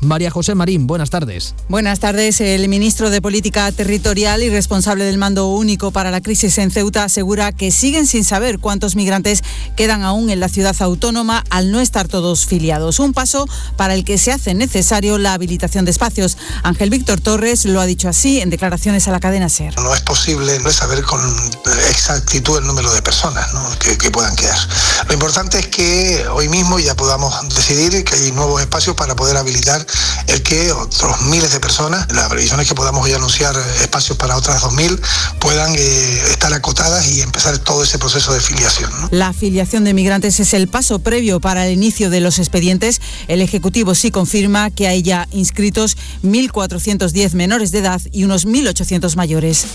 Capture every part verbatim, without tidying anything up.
María José Marín, buenas tardes. Buenas tardes. El ministro de Política Territorial y responsable del mando único para la crisis en Ceuta asegura que siguen sin saber cuántos migrantes quedan aún en la ciudad autónoma al no estar todos filiados. Un paso para el que se hace necesario la habilitación de espacios. Ángel Víctor Torres lo ha dicho así en declaraciones a la cadena SER. No es posible saber con exactitud el número de personas, ¿no?, que, que puedan quedar. Lo importante es que hoy mismo ya podamos decidir que hay nuevos espacios para poder habilitar el que otros miles de personas, la previsión es que podamos hoy anunciar espacios para otras dos mil, puedan eh, estar acotadas y empezar todo ese proceso de filiación, ¿no? La afiliación de migrantes es el paso previo para el inicio de los expedientes. El Ejecutivo sí confirma que hay ya inscritos mil cuatrocientos diez menores de edad y unos mil ochocientos mayores.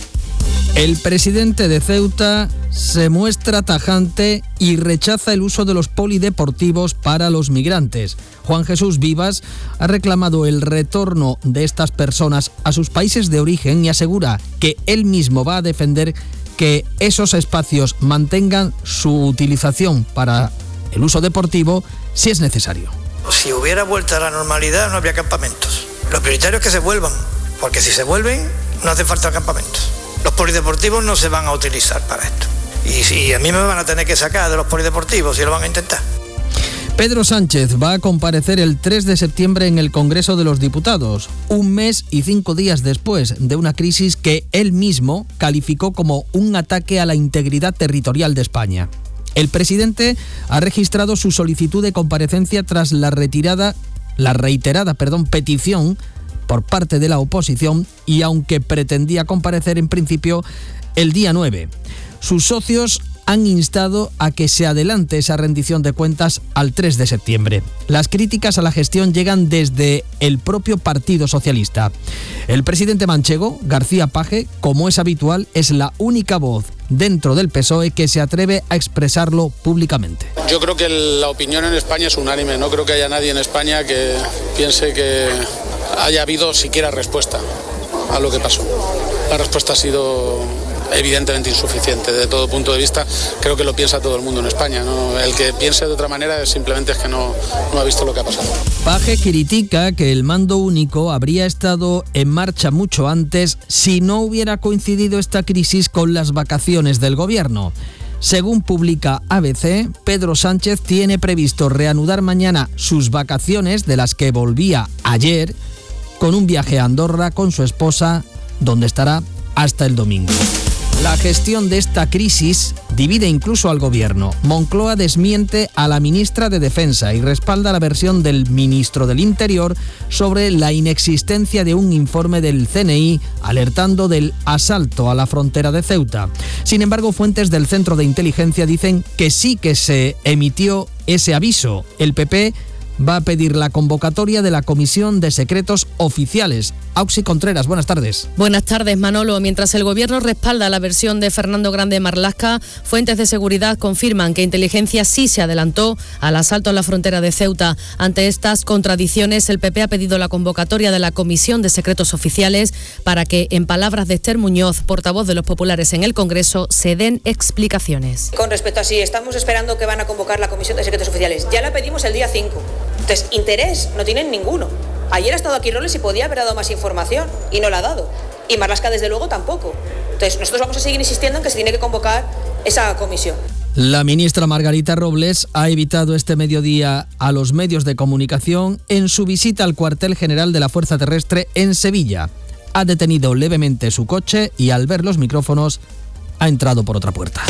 El presidente de Ceuta se muestra tajante y rechaza el uso de los polideportivos para los migrantes. Juan Jesús Vivas ha reclamado el retorno de estas personas a sus países de origen y asegura que él mismo va a defender que esos espacios mantengan su utilización para el uso deportivo si es necesario. Si hubiera vuelta a la normalidad no habría campamentos. Lo prioritario es que se vuelvan, porque si se vuelven no hace falta campamentos. Los polideportivos no se van a utilizar para esto. Y si a mí me van a tener que sacar de los polideportivos, si lo van a intentar. Pedro Sánchez va a comparecer el tres de septiembre en el Congreso de los Diputados, un mes y cinco días después de una crisis que él mismo calificó como un ataque a la integridad territorial de España. El presidente ha registrado su solicitud de comparecencia tras la retirada, la reiterada, perdón, petición por parte de la oposición y aunque pretendía comparecer en principio el día nueve. Sus socios han instado a que se adelante esa rendición de cuentas al tres de septiembre. Las críticas a la gestión llegan desde el propio Partido Socialista. El presidente manchego, García Page, como es habitual, es la única voz dentro del P S O E que se atreve a expresarlo públicamente. Yo creo que la opinión en España es unánime. No creo que haya nadie en España que piense que haya habido siquiera respuesta a lo que pasó. La respuesta ha sido evidentemente insuficiente desde todo punto de vista. Creo que lo piensa todo el mundo en España, ¿no? El que piense de otra manera es simplemente es que no, no ha visto lo que ha pasado. Page critica que el mando único habría estado en marcha mucho antes si no hubiera coincidido esta crisis con las vacaciones del gobierno. Según publica A B C, Pedro Sánchez tiene previsto reanudar mañana sus vacaciones, de las que volvía ayer, con un viaje a Andorra con su esposa, donde estará hasta el domingo. La gestión de esta crisis divide incluso al gobierno. Moncloa desmiente a la ministra de Defensa y respalda la versión del ministro del Interior sobre la inexistencia de un informe del C N I alertando del asalto a la frontera de Ceuta. Sin embargo, fuentes del Centro de Inteligencia dicen que sí que se emitió ese aviso. El P P va a pedir la convocatoria de la Comisión de Secretos Oficiales. Auxi Contreras, buenas tardes. Buenas tardes, Manolo. Mientras el gobierno respalda la versión de Fernando Grande Marlaska, fuentes de seguridad confirman que Inteligencia sí se adelantó al asalto a la frontera de Ceuta. Ante estas contradicciones, el P P ha pedido la convocatoria de la Comisión de Secretos Oficiales para que, en palabras de Esther Muñoz, portavoz de los populares en el Congreso, se den explicaciones. Con respecto a si estamos esperando que van a convocar la Comisión de Secretos Oficiales, ya la pedimos el día cinco. Entonces, interés no tienen ninguno. Ayer ha estado aquí Robles y podía haber dado más información y no la ha dado. Y Marlaska, desde luego, tampoco. Entonces, nosotros vamos a seguir insistiendo en que se tiene que convocar esa comisión. La ministra Margarita Robles ha evitado este mediodía a los medios de comunicación en su visita al cuartel general de la Fuerza Terrestre en Sevilla. Ha detenido levemente su coche y al ver los micrófonos ha entrado por otra puerta.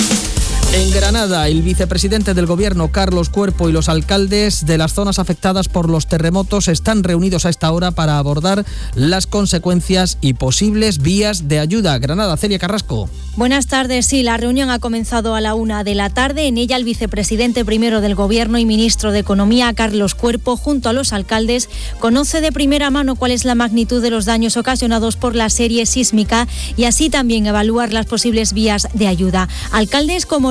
En Granada, el vicepresidente del Gobierno, Carlos Cuerpo, y los alcaldes de las zonas afectadas por los terremotos están reunidos a esta hora para abordar las consecuencias y posibles vías de ayuda. Granada, Celia Carrasco. Buenas tardes. Sí, la reunión ha comenzado a la una de la tarde. En ella, el vicepresidente primero del Gobierno y ministro de Economía, Carlos Cuerpo, junto a los alcaldes, conoce de primera mano cuál es la magnitud de los daños ocasionados por la serie sísmica y así también evaluar las posibles vías de ayuda. Alcaldes como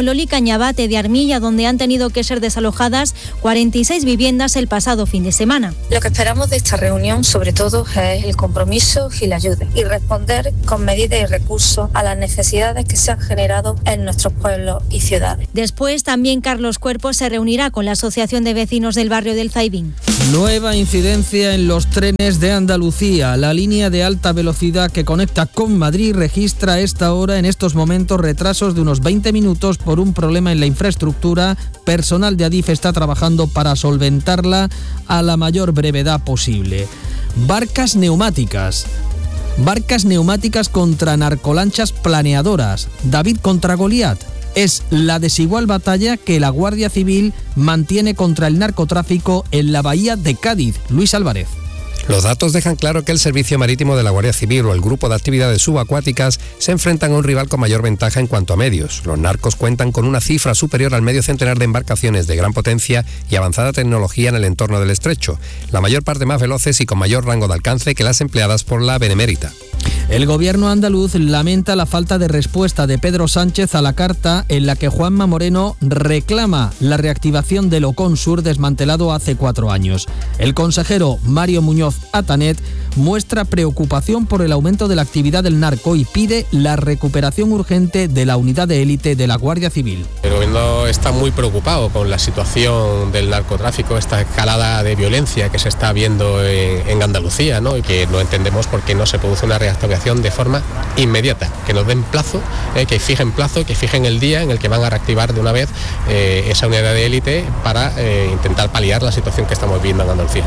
Sololi Cañabate de Armilla, donde han tenido que ser desalojadas cuarenta y seis viviendas el pasado fin de semana. Lo que esperamos de esta reunión, sobre todo, es el compromiso y la ayuda, y responder con medidas y recursos a las necesidades que se han generado en nuestros pueblos y ciudades. Después, también Carlos Cuerpo se reunirá con la Asociación de Vecinos del barrio del Zaidín. Nueva incidencia en los trenes de Andalucía. La línea de alta velocidad que conecta con Madrid registra a esta hora, en estos momentos, retrasos de unos veinte minutos por un problema en la infraestructura. Personal de Adif está trabajando para solventarla a la mayor brevedad posible. Barcas neumáticas. Barcas neumáticas contra narcolanchas planeadoras. David contra Goliat. Es la desigual batalla que la Guardia Civil mantiene contra el narcotráfico en la bahía de Cádiz. Luis Álvarez. Los datos dejan claro que el Servicio Marítimo de la Guardia Civil o el Grupo de Actividades Subacuáticas se enfrentan a un rival con mayor ventaja en cuanto a medios. Los narcos cuentan con una cifra superior al medio centenar de embarcaciones de gran potencia y avanzada tecnología en el entorno del estrecho, la mayor parte más veloces y con mayor rango de alcance que las empleadas por la Benemérita. El gobierno andaluz lamenta la falta de respuesta de Pedro Sánchez a la carta en la que Juanma Moreno reclama la reactivación del Oconsur desmantelado hace cuatro años. El consejero Mario Muñoz Atanet muestra preocupación por el aumento de la actividad del narco y pide la recuperación urgente de la unidad de élite de la Guardia Civil. El gobierno está muy preocupado con la situación del narcotráfico, esta escalada de violencia que se está viendo en, en Andalucía, ¿no? Y que no entendemos por qué no se produce una reactivación de forma inmediata, que nos den plazo, eh, que fijen plazo, que fijen el día en el que van a reactivar de una vez eh, esa unidad de élite para eh, intentar paliar la situación que estamos viviendo en Andalucía.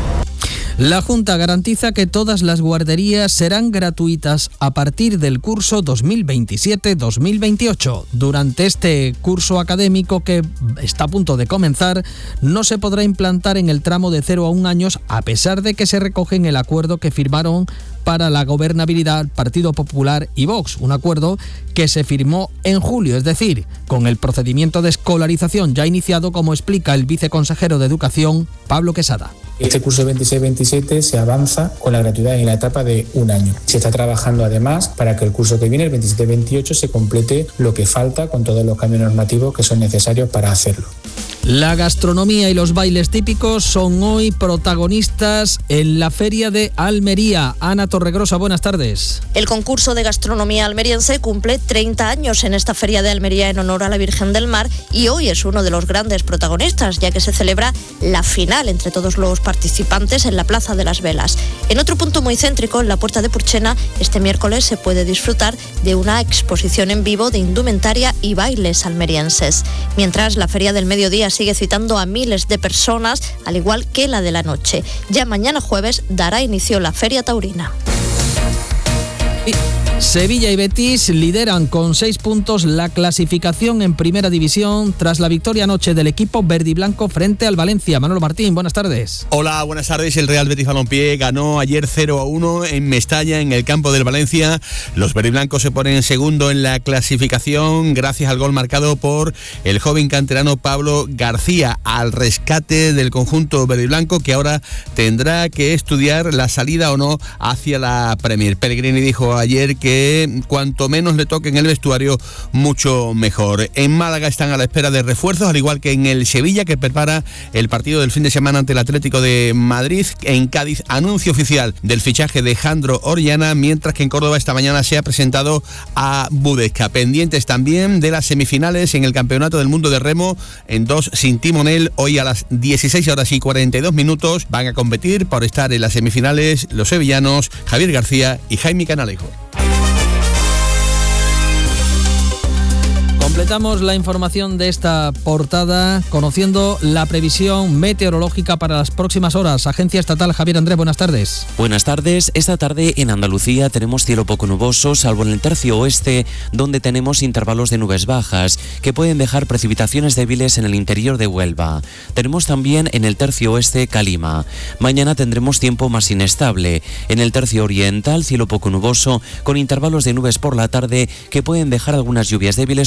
La Junta garantiza que todas las guarderías serán gratuitas a partir del curso dos mil veintisiete dos mil veintiocho. Durante este curso académico que está a punto de comenzar, no se podrá implantar en el tramo de cero a un años, a pesar de que se recoge en el acuerdo que firmaron para la gobernabilidad Partido Popular y Vox, un acuerdo que se firmó en julio, es decir, con el procedimiento de escolarización ya iniciado, como explica el viceconsejero de Educación, Pablo Quesada. Este curso veintiséis veintisiete se avanza con la gratuidad en la etapa de un año. Se está trabajando además para que el curso que viene, el veintisiete veintiocho, se complete lo que falta con todos los cambios normativos que son necesarios para hacerlo. La gastronomía y los bailes típicos son hoy protagonistas en la Feria de Almería. Ana Torregrosa, buenas tardes. El concurso de gastronomía almeriense cumple treinta años en esta Feria de Almería en honor a la Virgen del Mar y hoy es uno de los grandes protagonistas, ya que se celebra la final entre todos los participantes en la Plaza de las Velas. En otro punto muy céntrico, en la Puerta de Purchena, este miércoles se puede disfrutar de una exposición en vivo de indumentaria y bailes almerienses. Mientras la Feria del Mediodía sigue citando a miles de personas, al igual que la de la noche. Ya mañana jueves dará inicio la Feria Taurina. Sevilla y Betis lideran con seis puntos la clasificación en Primera División tras la victoria anoche del equipo verdiblanco frente al Valencia. Manolo Martín, buenas tardes. Hola, buenas tardes. El Real Betis Balompié ganó ayer cero a uno en Mestalla, en el campo del Valencia. Los verdiblancos se ponen en segundo en la clasificación gracias al gol marcado por el joven canterano Pablo García, al rescate del conjunto verdiblanco, que ahora tendrá que estudiar la salida o no hacia la Premier. Pellegrini dijo ayer que que cuanto menos le toque en el vestuario, mucho mejor. En Málaga están a la espera de refuerzos, al igual que en el Sevilla, que prepara el partido del fin de semana ante el Atlético de Madrid. En Cádiz, anuncio oficial del fichaje de Jandro Orellana, mientras que en Córdoba esta mañana se ha presentado a Budesca. Pendientes también de las semifinales en el Campeonato del Mundo de Remo en dos sin timonel. Hoy a las dieciséis horas y cuarenta y dos minutos van a competir por estar en las semifinales los sevillanos Javier García y Jaime Canalejo. Completamos la información de esta portada conociendo la previsión meteorológica para las próximas horas. Agencia Estatal, Javier Andrés, buenas tardes. Buenas tardes. Esta tarde en Andalucía tenemos cielo poco nuboso, salvo en el tercio oeste, donde tenemos intervalos de nubes bajas, que pueden dejar precipitaciones débiles en el interior de Huelva. Tenemos también en el tercio oeste Calima. Mañana tendremos tiempo más inestable. En el tercio oriental, cielo poco nuboso, con intervalos de nubes por la tarde, que pueden dejar algunas lluvias débiles o localmente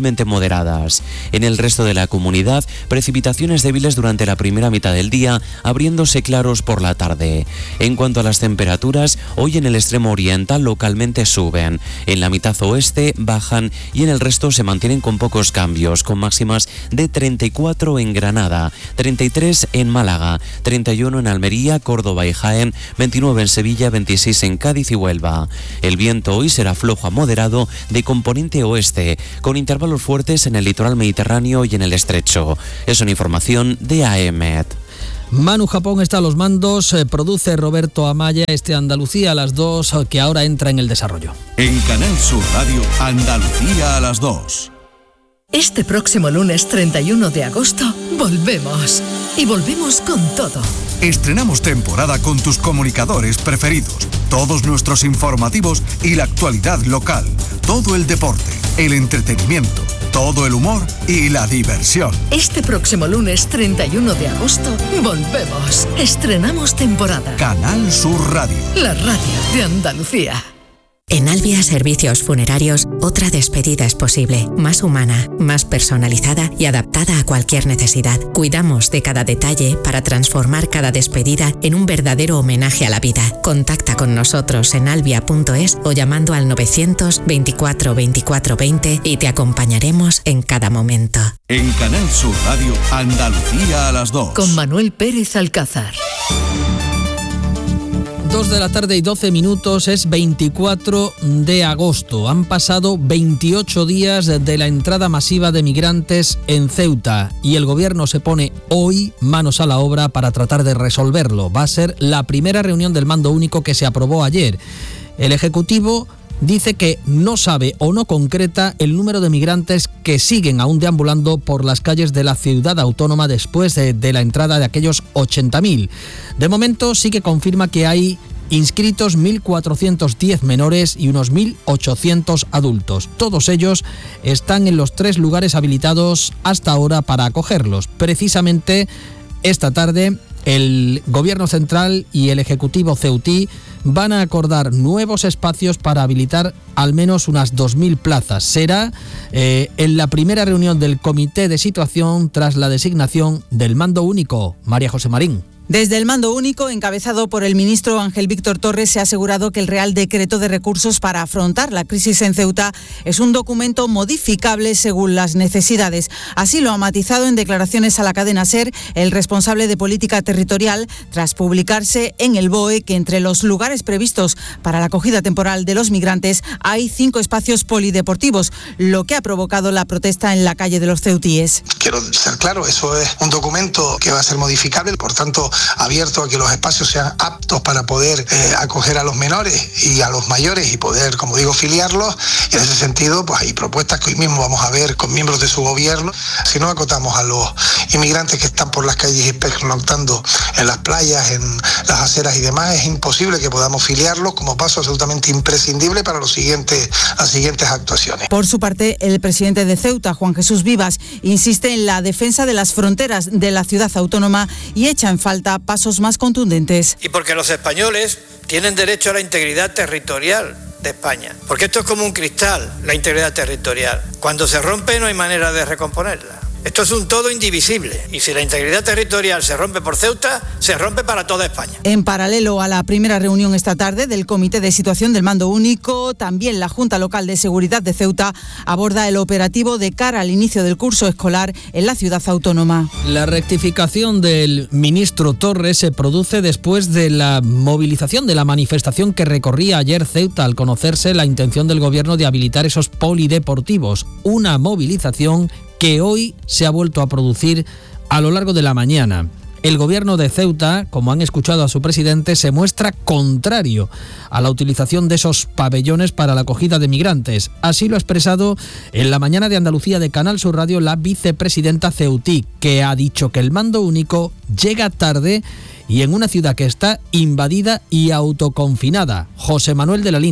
localmente moderadas. En el resto de la comunidad, precipitaciones débiles durante la primera mitad del día, abriéndose claros por la tarde. En cuanto a las temperaturas, hoy en el extremo oriental localmente suben, en la mitad oeste bajan y en el resto se mantienen con pocos cambios, con máximas de treinta y cuatro en Granada, treinta y tres en Málaga, treinta y uno en Almería, Córdoba y Jaén, veintinueve en Sevilla, veintiséis en Cádiz y Huelva. El viento hoy será flojo a moderado de componente oeste, con intervalos fuertes en el litoral mediterráneo y en el estrecho. Es una información de A E M E T. Manu Japón está a los mandos, eh, produce Roberto Amaya, este Andalucía a las dos, que ahora entra en el desarrollo. En Canal Sur Radio, Andalucía a las dos. Este próximo lunes treinta y uno de agosto volvemos. Y volvemos con todo. Estrenamos temporada con tus comunicadores preferidos, todos nuestros informativos y la actualidad local, todo el deporte, el entretenimiento, todo el humor y la diversión. Este próximo lunes treinta y uno de agosto volvemos. Estrenamos temporada. Canal Sur Radio. La radio de Andalucía. En Albia Servicios Funerarios, otra despedida es posible, más humana, más personalizada y adaptada a cualquier necesidad. Cuidamos de cada detalle para transformar cada despedida en un verdadero homenaje a la vida. Contacta con nosotros en albia punto es o llamando al novecientos veinticuatro veinticuatro veinte y te acompañaremos en cada momento. En Canal Sur Radio, Andalucía a las dos. Con Manuel Pérez Alcázar. dos de la tarde y doce minutos, es veinticuatro de agosto. Han pasado veintiocho días de la entrada masiva de migrantes en Ceuta y el gobierno se pone hoy manos a la obra para tratar de resolverlo. Va a ser la primera reunión del mando único que se aprobó ayer. El Ejecutivo dice que no sabe o no concreta el número de migrantes que siguen aún deambulando por las calles de la ciudad autónoma después de, de la entrada de aquellos ochenta mil. De momento sí que confirma que hay inscritos mil cuatrocientos diez menores y unos mil ochocientos adultos. Todos ellos están en los tres lugares habilitados hasta ahora para acogerlos. Precisamente esta tarde el Gobierno Central y el Ejecutivo ceutí van a acordar nuevos espacios para habilitar al menos unas dos mil plazas. Será eh, en la primera reunión del Comité de Situación tras la designación del mando único. María José Marín. Desde el mando único, encabezado por el ministro Ángel Víctor Torres, se ha asegurado que el Real Decreto de Recursos para afrontar la crisis en Ceuta es un documento modificable según las necesidades. Así lo ha matizado en declaraciones a la cadena SER el responsable de Política Territorial, tras publicarse en el B O E que entre los lugares previstos para la acogida temporal de los migrantes hay cinco espacios polideportivos, lo que ha provocado la protesta en la calle de los ceutíes. Quiero ser claro, eso es un documento que va a ser modificable, por tanto abierto a que los espacios sean aptos para poder eh, acoger a los menores y a los mayores y poder, como digo, filiarlos. Y en ese sentido, pues hay propuestas que hoy mismo vamos a ver con miembros de su gobierno. Si no acotamos a los inmigrantes que están por las calles y pernoctando en las playas, en las aceras y demás, es imposible que podamos filiarlos como paso absolutamente imprescindible para los siguientes, las siguientes actuaciones. Por su parte, el presidente de Ceuta, Juan Jesús Vivas, insiste en la defensa de las fronteras de la ciudad autónoma y echa en falta pasos más contundentes. Y porque los españoles tienen derecho a la integridad territorial de España. Porque esto es como un cristal, la integridad territorial. Cuando se rompe no hay manera de recomponerla. Esto es un todo indivisible y si la integridad territorial se rompe por Ceuta, se rompe para toda España. En paralelo a la primera reunión esta tarde del Comité de Situación del Mando Único, también la Junta Local de Seguridad de Ceuta aborda el operativo de cara al inicio del curso escolar en la ciudad autónoma. La rectificación del ministro Torres se produce después de la movilización de la manifestación que recorría ayer Ceuta al conocerse la intención del gobierno de habilitar esos polideportivos. Una movilización que hoy se ha vuelto a producir a lo largo de la mañana. El gobierno de Ceuta, como han escuchado a su presidente, se muestra contrario a la utilización de esos pabellones para la acogida de migrantes. Así lo ha expresado en la mañana de Andalucía de Canal Sur Radio la vicepresidenta ceutí, que ha dicho que el mando único llega tarde y en una ciudad que está invadida y autoconfinada. José Manuel de la Linde.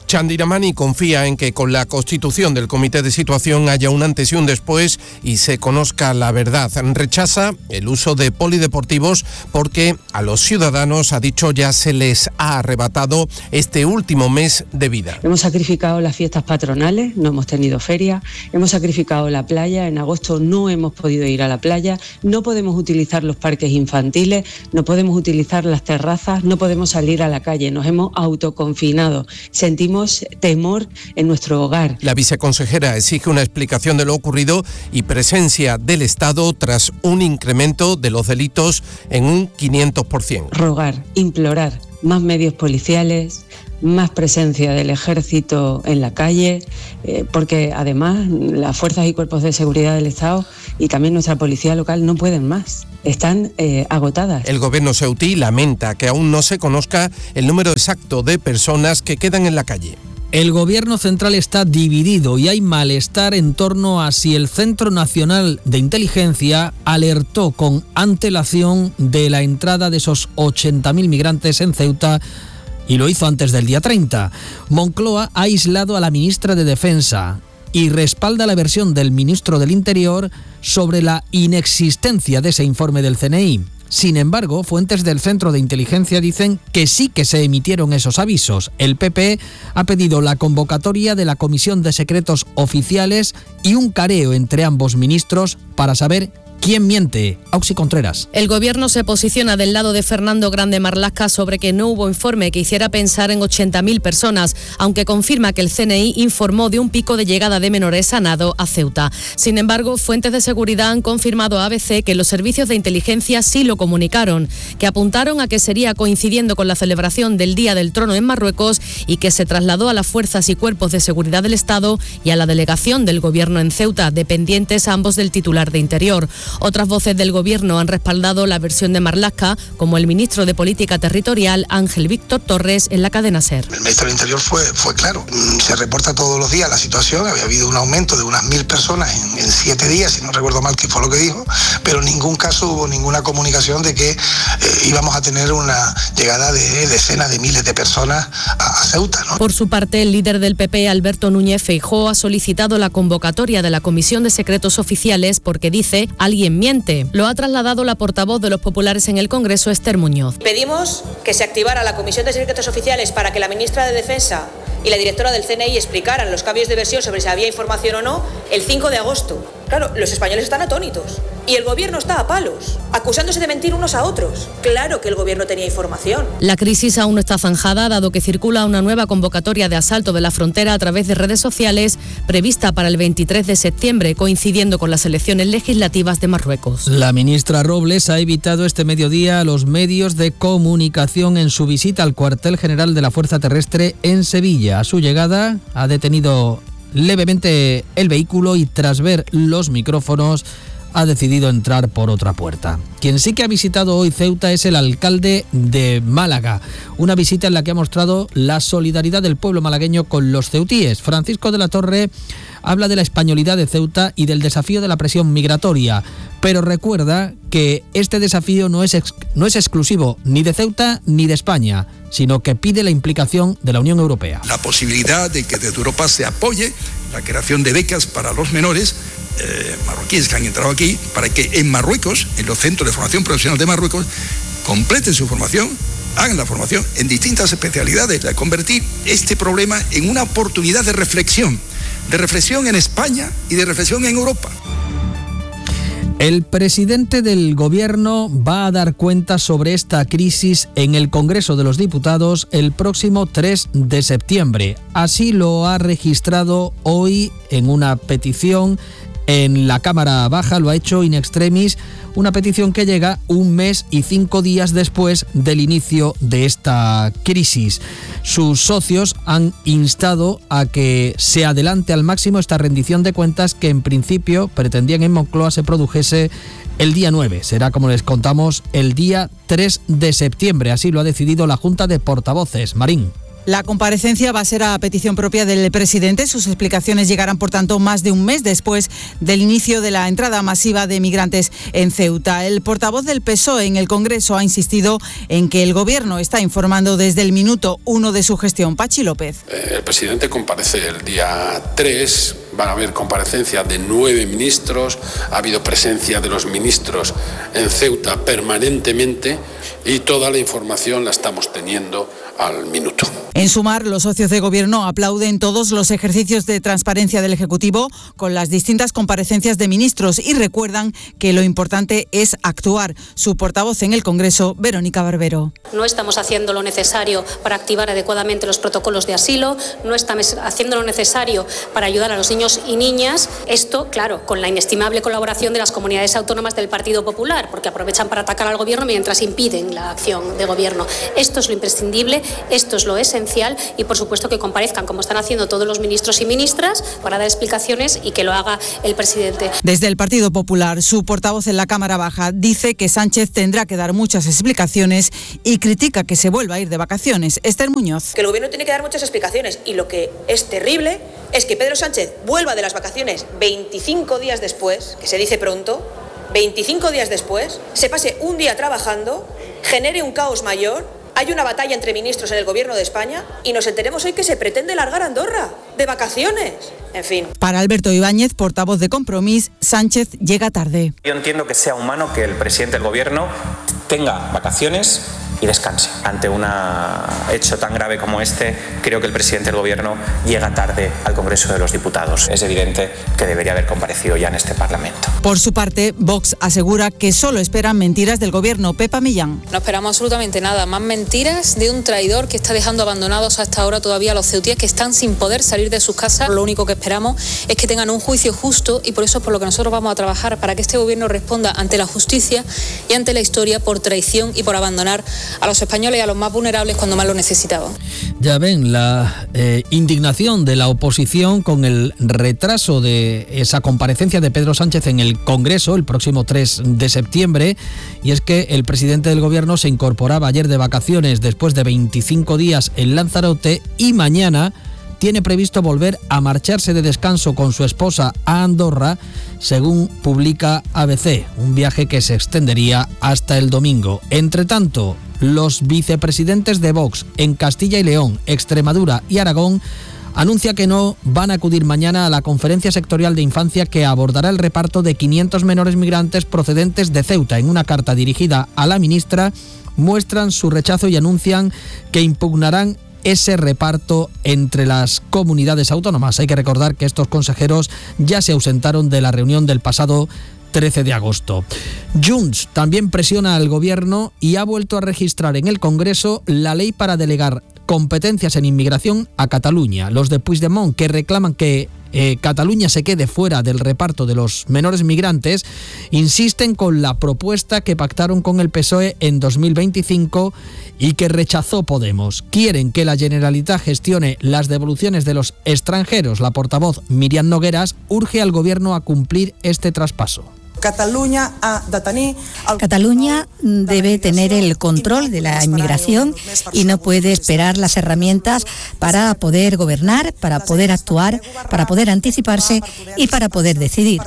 Chandiramani confía en que con la constitución del Comité de Situación haya un antes y un después y se conozca la verdad. Rechaza el uso de polideportivos porque a los ciudadanos, ha dicho, ya se les ha arrebatado este último mes de vida. Hemos sacrificado las fiestas patronales, no hemos tenido feria, hemos sacrificado la playa, en agosto no hemos podido ir a la playa, no podemos utilizar los parques infantiles, no podemos utilizar las terrazas, no podemos salir a la calle, nos hemos autoconfinado, sentimos temor en nuestro hogar. La viceconsejera exige una explicación de lo ocurrido y presencia del Estado tras un incremento de los delitos en un quinientos por ciento. Rogar, implorar más medios policiales, más presencia del ejército en la calle, eh, porque además las fuerzas y cuerpos de seguridad del Estado y también nuestra policía local no pueden más, están eh, agotadas. El gobierno ceutí lamenta que aún no se conozca el número exacto de personas que quedan en la calle. El gobierno central está dividido y hay malestar en torno a si el Centro Nacional de Inteligencia alertó con antelación de la entrada de esos ochenta mil migrantes en Ceuta y lo hizo antes del día treinta. Moncloa ha aislado a la ministra de Defensa y respalda la versión del ministro del Interior sobre la inexistencia de ese informe del C N I. Sin embargo, fuentes del Centro de Inteligencia dicen que sí que se emitieron esos avisos. El P P ha pedido la convocatoria de la Comisión de Secretos Oficiales y un careo entre ambos ministros para saber ¿quién miente? Auxi Contreras. El gobierno se posiciona del lado de Fernando Grande Marlaska sobre que no hubo informe que hiciera pensar en ochenta mil personas, aunque confirma que el C N I informó de un pico de llegada de menores a nado a Ceuta. Sin embargo, fuentes de seguridad han confirmado a A B C que los servicios de inteligencia sí lo comunicaron, que apuntaron a que sería coincidiendo con la celebración del Día del Trono en Marruecos y que se trasladó a las fuerzas y cuerpos de seguridad del Estado y a la delegación del gobierno en Ceuta, dependientes ambos del titular de Interior. Otras voces del gobierno han respaldado la versión de Marlaska, como el ministro de Política Territorial, Ángel Víctor Torres, en la cadena SER. El ministro del Interior fue, fue claro. Se reporta todos los días la situación. Había habido un aumento de unas mil personas en, en siete días, si no recuerdo mal que fue lo que dijo, pero en ningún caso hubo ninguna comunicación de que eh, íbamos a tener una llegada de decenas de miles de personas a, a Ceuta, ¿no? Por su parte, el líder del P P, Alberto Núñez Feijóo, ha solicitado la convocatoria de la Comisión de Secretos Oficiales porque dice alguien miente. Lo ha trasladado la portavoz de los populares en el Congreso, Esther Muñoz. Pedimos que se activara la Comisión de Secretos Oficiales para que la ministra de Defensa y la directora del C N I explicaran los cambios de versión sobre si había información o no el cinco de agosto. Claro, los españoles están atónitos y el gobierno está a palos, acusándose de mentir unos a otros. Claro que el gobierno tenía información. La crisis aún no está zanjada, dado que circula una nueva convocatoria de asalto de la frontera a través de redes sociales prevista para el veintitrés de septiembre, coincidiendo con las elecciones legislativas de Marruecos. La ministra Robles ha evitado este mediodía a los medios de comunicación en su visita al cuartel general de la Fuerza Terrestre en Sevilla. A su llegada ha detenido levemente el vehículo y tras ver los micrófonos ha decidido entrar por otra puerta. Quien sí que ha visitado hoy Ceuta es el alcalde de Málaga, una visita en la que ha mostrado la solidaridad del pueblo malagueño con los ceutíes. Francisco de la Torre habla de la españolidad de Ceuta y del desafío de la presión migratoria, pero recuerda que este desafío no es, ex, no es exclusivo ni de Ceuta ni de España, sino que pide la implicación de la Unión Europea. La posibilidad de que desde Europa se apoye la creación de becas para los menores eh, marroquíes que han entrado aquí, para que en Marruecos, en los centros de formación profesional de Marruecos, completen su formación, hagan la formación en distintas especialidades, de convertir este problema en una oportunidad de reflexión, de reflexión en España y de reflexión en Europa. El presidente del gobierno va a dar cuenta sobre esta crisis en el Congreso de los Diputados el próximo tres de septiembre. Así lo ha registrado hoy en una petición en la Cámara Baja, lo ha hecho in extremis, una petición que llega un mes y cinco días después del inicio de esta crisis. Sus socios han instado a que se adelante al máximo esta rendición de cuentas que en principio pretendían en Moncloa se produjese el día nueve. Será, como les contamos, el día tres de septiembre. Así lo ha decidido la Junta de Portavoces. Marín. La comparecencia va a ser a petición propia del presidente. Sus explicaciones llegarán, por tanto, más de un mes después del inicio de la entrada masiva de migrantes en Ceuta. El portavoz del P S O E en el Congreso ha insistido en que el Gobierno está informando desde el minuto uno de su gestión. Pachi López. El presidente comparece el día tres. Van a haber comparecencias de nueve ministros. Ha habido presencia de los ministros en Ceuta permanentemente y toda la información la estamos teniendo al minuto. En Sumar, los socios de Gobierno aplauden todos los ejercicios de transparencia del Ejecutivo con las distintas comparecencias de ministros y recuerdan que lo importante es actuar. Su portavoz en el Congreso, Verónica Barbero. No estamos haciendo lo necesario para activar adecuadamente los protocolos de asilo, no estamos haciendo lo necesario para ayudar a los niños y niñas. Esto, claro, con la inestimable colaboración de las comunidades autónomas del Partido Popular, porque aprovechan para atacar al Gobierno mientras impiden la acción de Gobierno. Esto es lo imprescindible, esto es lo esencial y, por supuesto, que comparezcan, como están haciendo todos los ministros y ministras, para dar explicaciones y que lo haga el presidente. Desde el Partido Popular, su portavoz en la Cámara Baja dice que Sánchez tendrá que dar muchas explicaciones y critica que se vuelva a ir de vacaciones. Esther Muñoz. Que el Gobierno tiene que dar muchas explicaciones y lo que es terrible es que Pedro Sánchez vuelva de las vacaciones veinticinco días después, que se dice pronto, veinticinco días después, se pase un día trabajando, genere un caos mayor, hay una batalla entre ministros en el Gobierno de España y nos enteremos hoy que se pretende largar a Andorra de vacaciones. En fin. Para Alberto Ibáñez, portavoz de Compromís, Sánchez llega tarde. Yo entiendo que sea humano que el presidente del Gobierno tenga vacaciones y descanse. Ante un hecho tan grave como este, creo que el presidente del Gobierno llega tarde al Congreso de los Diputados. Es evidente que debería haber comparecido ya en este Parlamento. Por su parte, Vox asegura que solo esperan mentiras del Gobierno. Pepa Millán. No esperamos absolutamente nada, más mentiras de un traidor que está dejando abandonados hasta ahora todavía a los ceutíes que están sin poder salir de sus casas. Lo único que esperamos es que tengan un juicio justo y por eso es por lo que nosotros vamos a trabajar, para que este Gobierno responda ante la justicia y ante la historia por traición y por abandonar a los españoles y a los más vulnerables cuando más lo necesitaban. Ya ven la eh, indignación de la oposición con el retraso de esa comparecencia de Pedro Sánchez en el Congreso el próximo tres de septiembre, y es que el presidente del Gobierno se incorporaba ayer de vacaciones después de veinticinco días en Lanzarote y mañana tiene previsto volver a marcharse de descanso con su esposa a Andorra, según publica A B C, un viaje que se extendería hasta el domingo. Entre tanto, los vicepresidentes de Vox en Castilla y León, Extremadura y Aragón anuncia que no van a acudir mañana a la conferencia sectorial de infancia que abordará el reparto de quinientos menores migrantes procedentes de Ceuta. En una carta dirigida a la ministra, muestran su rechazo y anuncian que impugnarán ese reparto entre las comunidades autónomas. Hay que recordar que estos consejeros ya se ausentaron de la reunión del pasado trece de agosto. Junts también presiona al Gobierno y ha vuelto a registrar en el Congreso la ley para delegar competencias en inmigración a Cataluña. Los de Puigdemont, que reclaman que eh, Cataluña se quede fuera del reparto de los menores migrantes, insisten con la propuesta que pactaron con el P S O E en dos mil veinticinco y que rechazó Podemos. Quieren que la Generalitat gestione las devoluciones de los extranjeros. La portavoz Míriam Nogueras urge al Gobierno a cumplir este traspaso. Cataluña debe tener el control de la inmigración y no puede esperar las herramientas para poder gobernar, para poder actuar, para poder anticiparse y para poder decidir.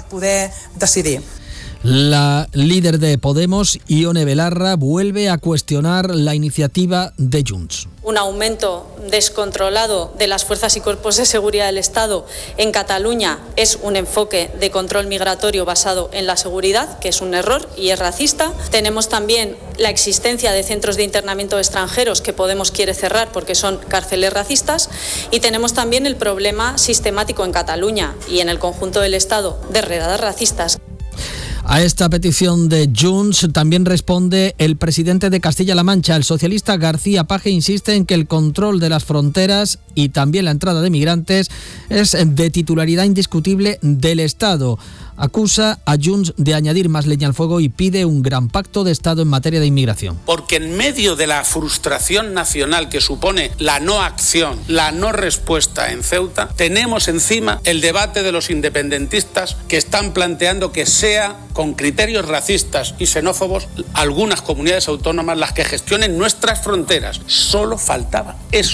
La líder de Podemos, Ione Belarra, vuelve a cuestionar la iniciativa de Junts. Un aumento descontrolado de las fuerzas y cuerpos de seguridad del Estado en Cataluña es un enfoque de control migratorio basado en la seguridad, que es un error y es racista. Tenemos también la existencia de centros de internamiento de extranjeros que Podemos quiere cerrar porque son cárceles racistas, y tenemos también el problema sistemático en Cataluña y en el conjunto del Estado de redadas racistas. A esta petición de Junts también responde el presidente de Castilla-La Mancha. El socialista García Page insiste en que el control de las fronteras y también la entrada de migrantes es de titularidad indiscutible del Estado. Acusa a Junts de añadir más leña al fuego y pide un gran pacto de Estado en materia de inmigración. Porque en medio de la frustración nacional que supone la no acción, la no respuesta en Ceuta, tenemos encima el debate de los independentistas que están planteando que sea con criterios racistas y xenófobos algunas comunidades autónomas las que gestionen nuestras fronteras. Solo faltaba eso.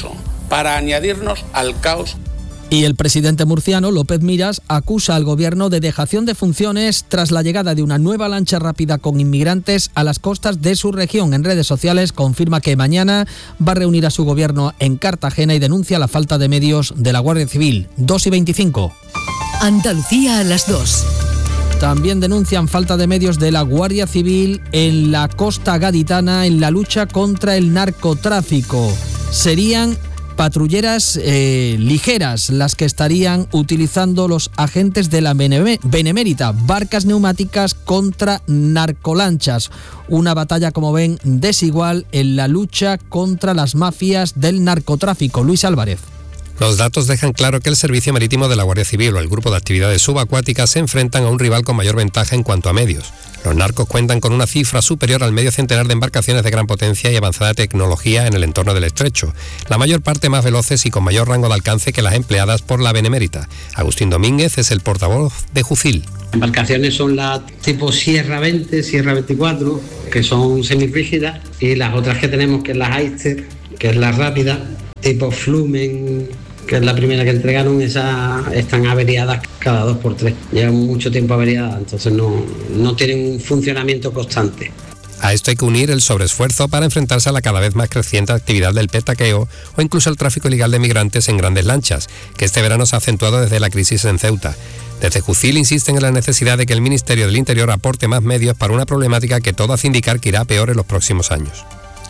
para añadirnos al caos. Y el presidente murciano, López Miras, acusa al gobierno de dejación de funciones tras la llegada de una nueva lancha rápida con inmigrantes a las costas de su región. En redes sociales confirma que mañana va a reunir a su gobierno en Cartagena y denuncia la falta de medios de la Guardia Civil. dos y veinticinco. Andalucía a las dos. También denuncian falta de medios de la Guardia Civil en la costa gaditana en la lucha contra el narcotráfico. Serían patrulleras eh, ligeras las que estarían utilizando los agentes de la Benemérita, barcas neumáticas contra narcolanchas. Una batalla, como ven, desigual en la lucha contra las mafias del narcotráfico. Luis Álvarez. Los datos dejan claro que el Servicio Marítimo de la Guardia Civil o el Grupo de Actividades Subacuáticas se enfrentan a un rival con mayor ventaja en cuanto a medios. Los narcos cuentan con una cifra superior al medio centenar de embarcaciones de gran potencia y avanzada tecnología en el entorno del estrecho, la mayor parte más veloces y con mayor rango de alcance que las empleadas por la Benemérita. Agustín Domínguez es el portavoz de Jucil. Embarcaciones son las tipo Sierra veinte, Sierra veinticuatro, que son semirrígidas, y las otras que tenemos, que es la Heister, que es la rápida, tipo Flumen, que es la primera que entregaron, esas están averiadas cada dos por tres. Llevan mucho tiempo averiadas, entonces no, no tienen un funcionamiento constante. A esto hay que unir el sobreesfuerzo para enfrentarse a la cada vez más creciente actividad del petaqueo o incluso el tráfico ilegal de migrantes en grandes lanchas, que este verano se ha acentuado desde la crisis en Ceuta. Desde Jucil insisten en la necesidad de que el Ministerio del Interior aporte más medios para una problemática que todo hace indicar que irá a peor en los próximos años.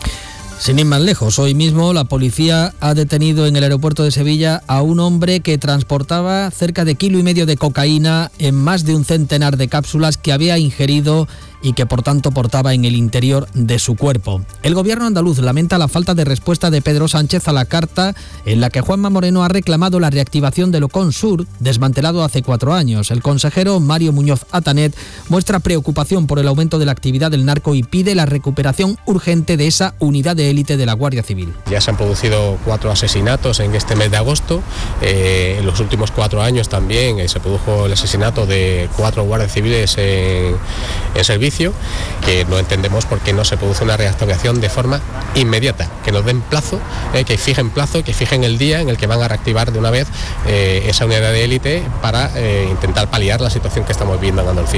Sin ir más lejos, hoy mismo la policía ha detenido en el aeropuerto de Sevilla a un hombre que transportaba cerca de kilo y medio de cocaína en más de un centenar de cápsulas que había ingerido y que por tanto portaba en el interior de su cuerpo. El gobierno andaluz lamenta la falta de respuesta de Pedro Sánchez a la carta en la que Juanma Moreno ha reclamado la reactivación del Ocon Sur, desmantelado hace cuatro años. El consejero Mario Muñoz Atanet muestra preocupación por el aumento de la actividad del narco y pide la recuperación urgente de esa unidad de élite de la Guardia Civil. Ya se han producido cuatro asesinatos en este mes de agosto. Eh, en los últimos cuatro años también eh, se produjo el asesinato de cuatro guardias civiles en, en servicio, que no entendemos por qué no se produce una reactivación de forma inmediata, que nos den plazo, eh, que fijen plazo, que fijen el día en el que van a reactivar de una vez eh, esa unidad de élite para eh, intentar paliar la situación que estamos viviendo en Andalucía.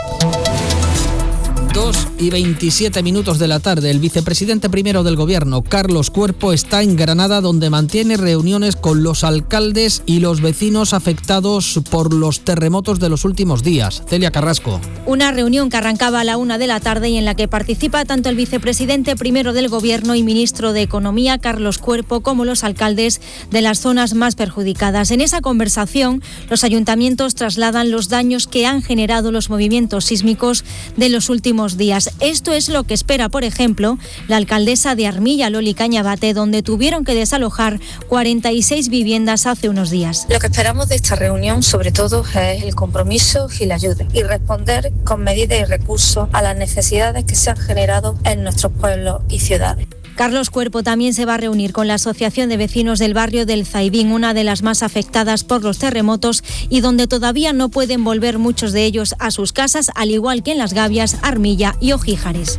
dos y veintisiete minutos de la tarde. El vicepresidente primero del gobierno, Carlos Cuerpo, está en Granada, donde mantiene reuniones con los alcaldes y los vecinos afectados por los terremotos de los últimos días. Celia Carrasco. Una reunión que arrancaba a la una de la tarde y en la que participa tanto el vicepresidente primero del gobierno y ministro de Economía, Carlos Cuerpo, como los alcaldes de las zonas más perjudicadas. En esa conversación, los ayuntamientos trasladan los daños que han generado los movimientos sísmicos de los últimos días. Esto es lo que espera, por ejemplo, la alcaldesa de Armilla, Loli Cañabate, donde tuvieron que desalojar cuarenta y seis viviendas hace unos días. Lo que esperamos de esta reunión, sobre todo, es el compromiso y la ayuda, y responder con medidas y recursos a las necesidades que se han generado en nuestros pueblos y ciudades. Carlos Cuerpo también se va a reunir con la Asociación de Vecinos del Barrio del Zaidín, una de las más afectadas por los terremotos y donde todavía no pueden volver muchos de ellos a sus casas, al igual que en Las Gavias, Armilla y Ojíjares.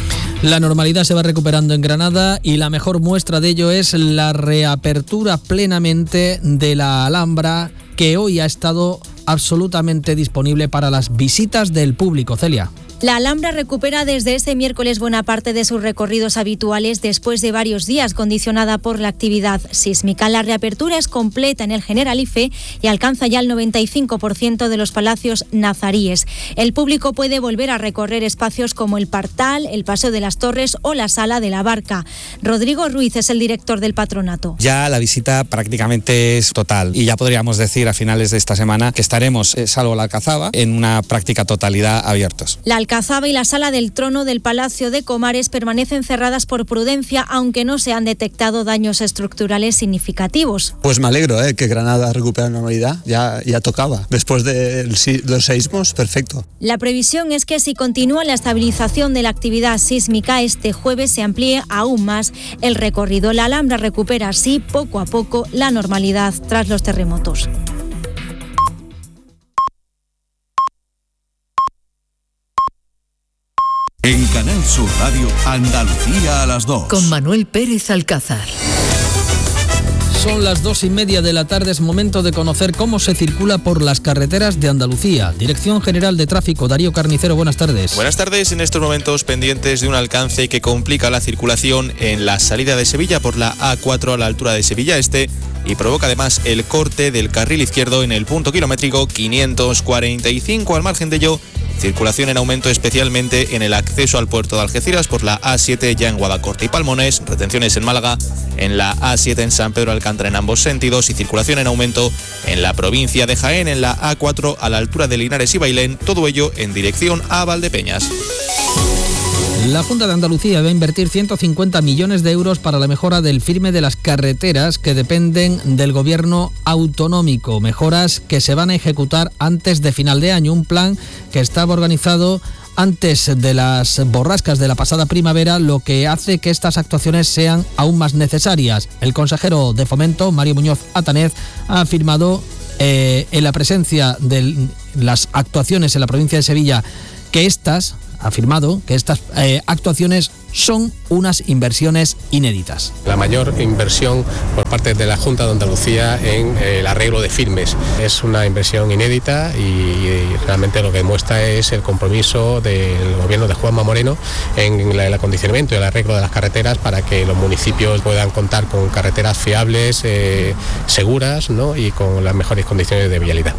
La normalidad se va recuperando en Granada y la mejor muestra de ello es la reapertura plenamente de la Alhambra, que hoy ha estado absolutamente disponible para las visitas del público. Celia. La Alhambra recupera desde este miércoles buena parte de sus recorridos habituales después de varios días condicionada por la actividad sísmica. La reapertura es completa en el Generalife y alcanza ya el noventa y cinco por ciento de los palacios nazaríes. El público puede volver a recorrer espacios como el Partal, el Paseo de las Torres o la Sala de la Barca. Rodrigo Ruiz es el director del patronato. Ya la visita prácticamente es total y ya podríamos decir a finales de esta semana que estaremos, eh, salvo la Alcazaba, en una práctica totalidad abiertos. La Alcazaba y la Sala del Trono del Palacio de Comares permanecen cerradas por prudencia, aunque no se han detectado daños estructurales significativos. Pues me alegro eh, que Granada recupere la normalidad, ya, ya tocaba. Después de los seísmos, perfecto. La previsión es que si continúa la estabilización de la actividad sísmica, este jueves se amplíe aún más el recorrido. La Alhambra recupera así poco a poco la normalidad tras los terremotos. En Canal Sur Radio, Andalucía a las dos. Con Manuel Pérez Alcázar. Son las dos y media de la tarde, es momento de conocer cómo se circula por las carreteras de Andalucía. Dirección General de Tráfico, Darío Carnicero, buenas tardes. Buenas tardes, en estos momentos pendientes de un alcance que complica la circulación en la salida de Sevilla por la A cuatro a la altura de Sevilla Este y provoca además el corte del carril izquierdo en el punto kilométrico quinientos cuarenta y cinco. Al margen de ello, circulación en aumento especialmente en el acceso al puerto de Algeciras por la A siete ya en Guadacorte y Palmones, retenciones en Málaga, en la A siete en San Pedro Alcántara en ambos sentidos y circulación en aumento en la provincia de Jaén en la A cuatro a la altura de Linares y Bailén, todo ello en dirección a Valdepeñas. La Junta de Andalucía va a invertir ciento cincuenta millones de euros para la mejora del firme de las carreteras que dependen del gobierno autonómico. Mejoras que se van a ejecutar antes de final de año. Un plan que estaba organizado antes de las borrascas de la pasada primavera, lo que hace que estas actuaciones sean aún más necesarias. El consejero de Fomento, Mario Muñoz Atanez, ha afirmado eh, en la presencia de las actuaciones en la provincia de Sevilla que estas... ha afirmado que estas eh, actuaciones son unas inversiones inéditas. La mayor inversión por parte de la Junta de Andalucía en eh, el arreglo de firmes. Es una inversión inédita y, y realmente lo que demuestra es el compromiso del gobierno de Juanma Moreno en la, el acondicionamiento y el arreglo de las carreteras para que los municipios puedan contar con carreteras fiables, eh, seguras, ¿no? Y con las mejores condiciones de vialidad.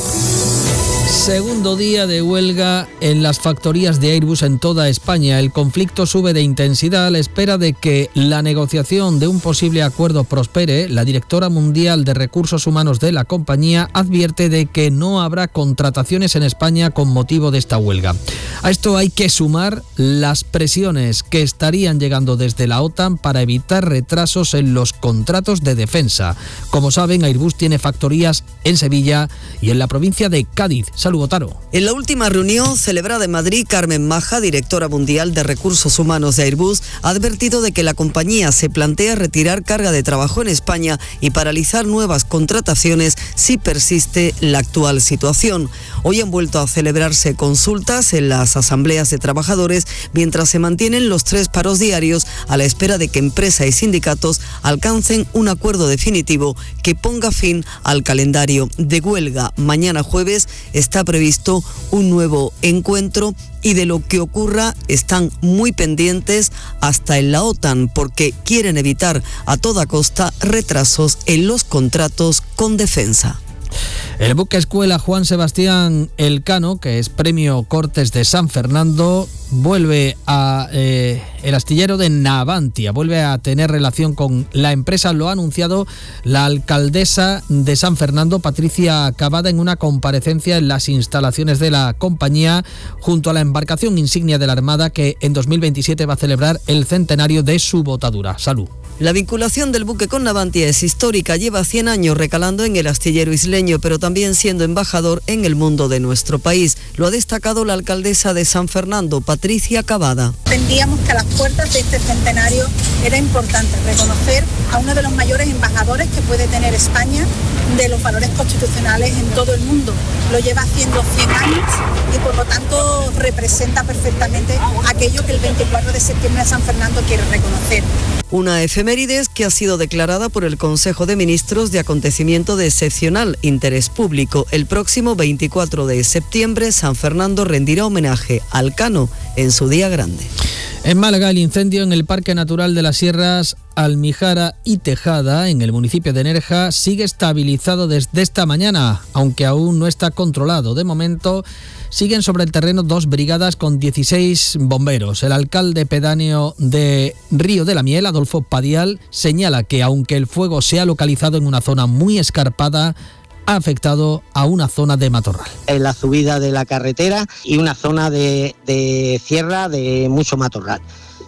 Segundo día de huelga en las factorías de Airbus en toda España. El conflicto sube de intensidad a la espera de que la negociación de un posible acuerdo prospere. La directora mundial de Recursos Humanos de la compañía advierte de que no habrá contrataciones en España con motivo de esta huelga. A esto hay que sumar las presiones que estarían llegando desde la OTAN para evitar retrasos en los contratos de defensa. Como saben, Airbus tiene factorías en Sevilla y en la provincia de Cádiz. Salud, Botaro. En la última reunión celebrada en Madrid, Carmen Maja, directora mundial de Recursos Humanos de Airbus, ha advertido de que la compañía se plantea retirar carga de trabajo en España y paralizar nuevas contrataciones si persiste la actual situación. Hoy han vuelto a celebrarse consultas en las asambleas de trabajadores mientras se mantienen los tres paros diarios a la espera de que empresa y sindicatos alcancen un acuerdo definitivo que ponga fin al calendario de huelga. Mañana jueves está previsto un nuevo encuentro y de lo que ocurra están muy pendientes hasta en la OTAN porque quieren evitar a toda costa retrasos en los contratos con defensa. El buque escuela Juan Sebastián Elcano, que es premio Cortes de San Fernando, vuelve a eh, el astillero de Navantia, vuelve a tener relación con la empresa. Lo ha anunciado la alcaldesa de San Fernando, Patricia Cavada, en una comparecencia en las instalaciones de la compañía junto a la embarcación insignia de la Armada que en dos mil veintisiete va a celebrar el centenario de su botadura. Salud. La vinculación del buque con Navantia es histórica, lleva cien años recalando en el astillero isleño, pero también siendo embajador en el mundo de nuestro país. Lo ha destacado la alcaldesa de San Fernando, Patricia Cavada. Entendíamos que a las puertas de este centenario era importante reconocer a uno de los mayores embajadores que puede tener España de los valores constitucionales en todo el mundo. Lo lleva haciendo cien años y por lo tanto representa perfectamente aquello que el veinticuatro de septiembre de San Fernando quiere reconocer. Una efemérides que ha sido declarada por el Consejo de Ministros de acontecimiento de excepcional interés público. El próximo veinticuatro de septiembre, San Fernando rendirá homenaje al Cano en su día grande. En Málaga, el incendio en el Parque Natural de las Sierras Almijara y Tejada, en el municipio de Nerja, sigue estabilizado desde esta mañana, aunque aún no está controlado. De momento, siguen sobre el terreno dos brigadas con dieciséis bomberos. El alcalde pedáneo de Río de la Miel, Adolfo Padial, señala que aunque el fuego se ha localizado en una zona muy escarpada, ha afectado a una zona de matorral. En la subida de la carretera y una zona de, de sierra de mucho matorral.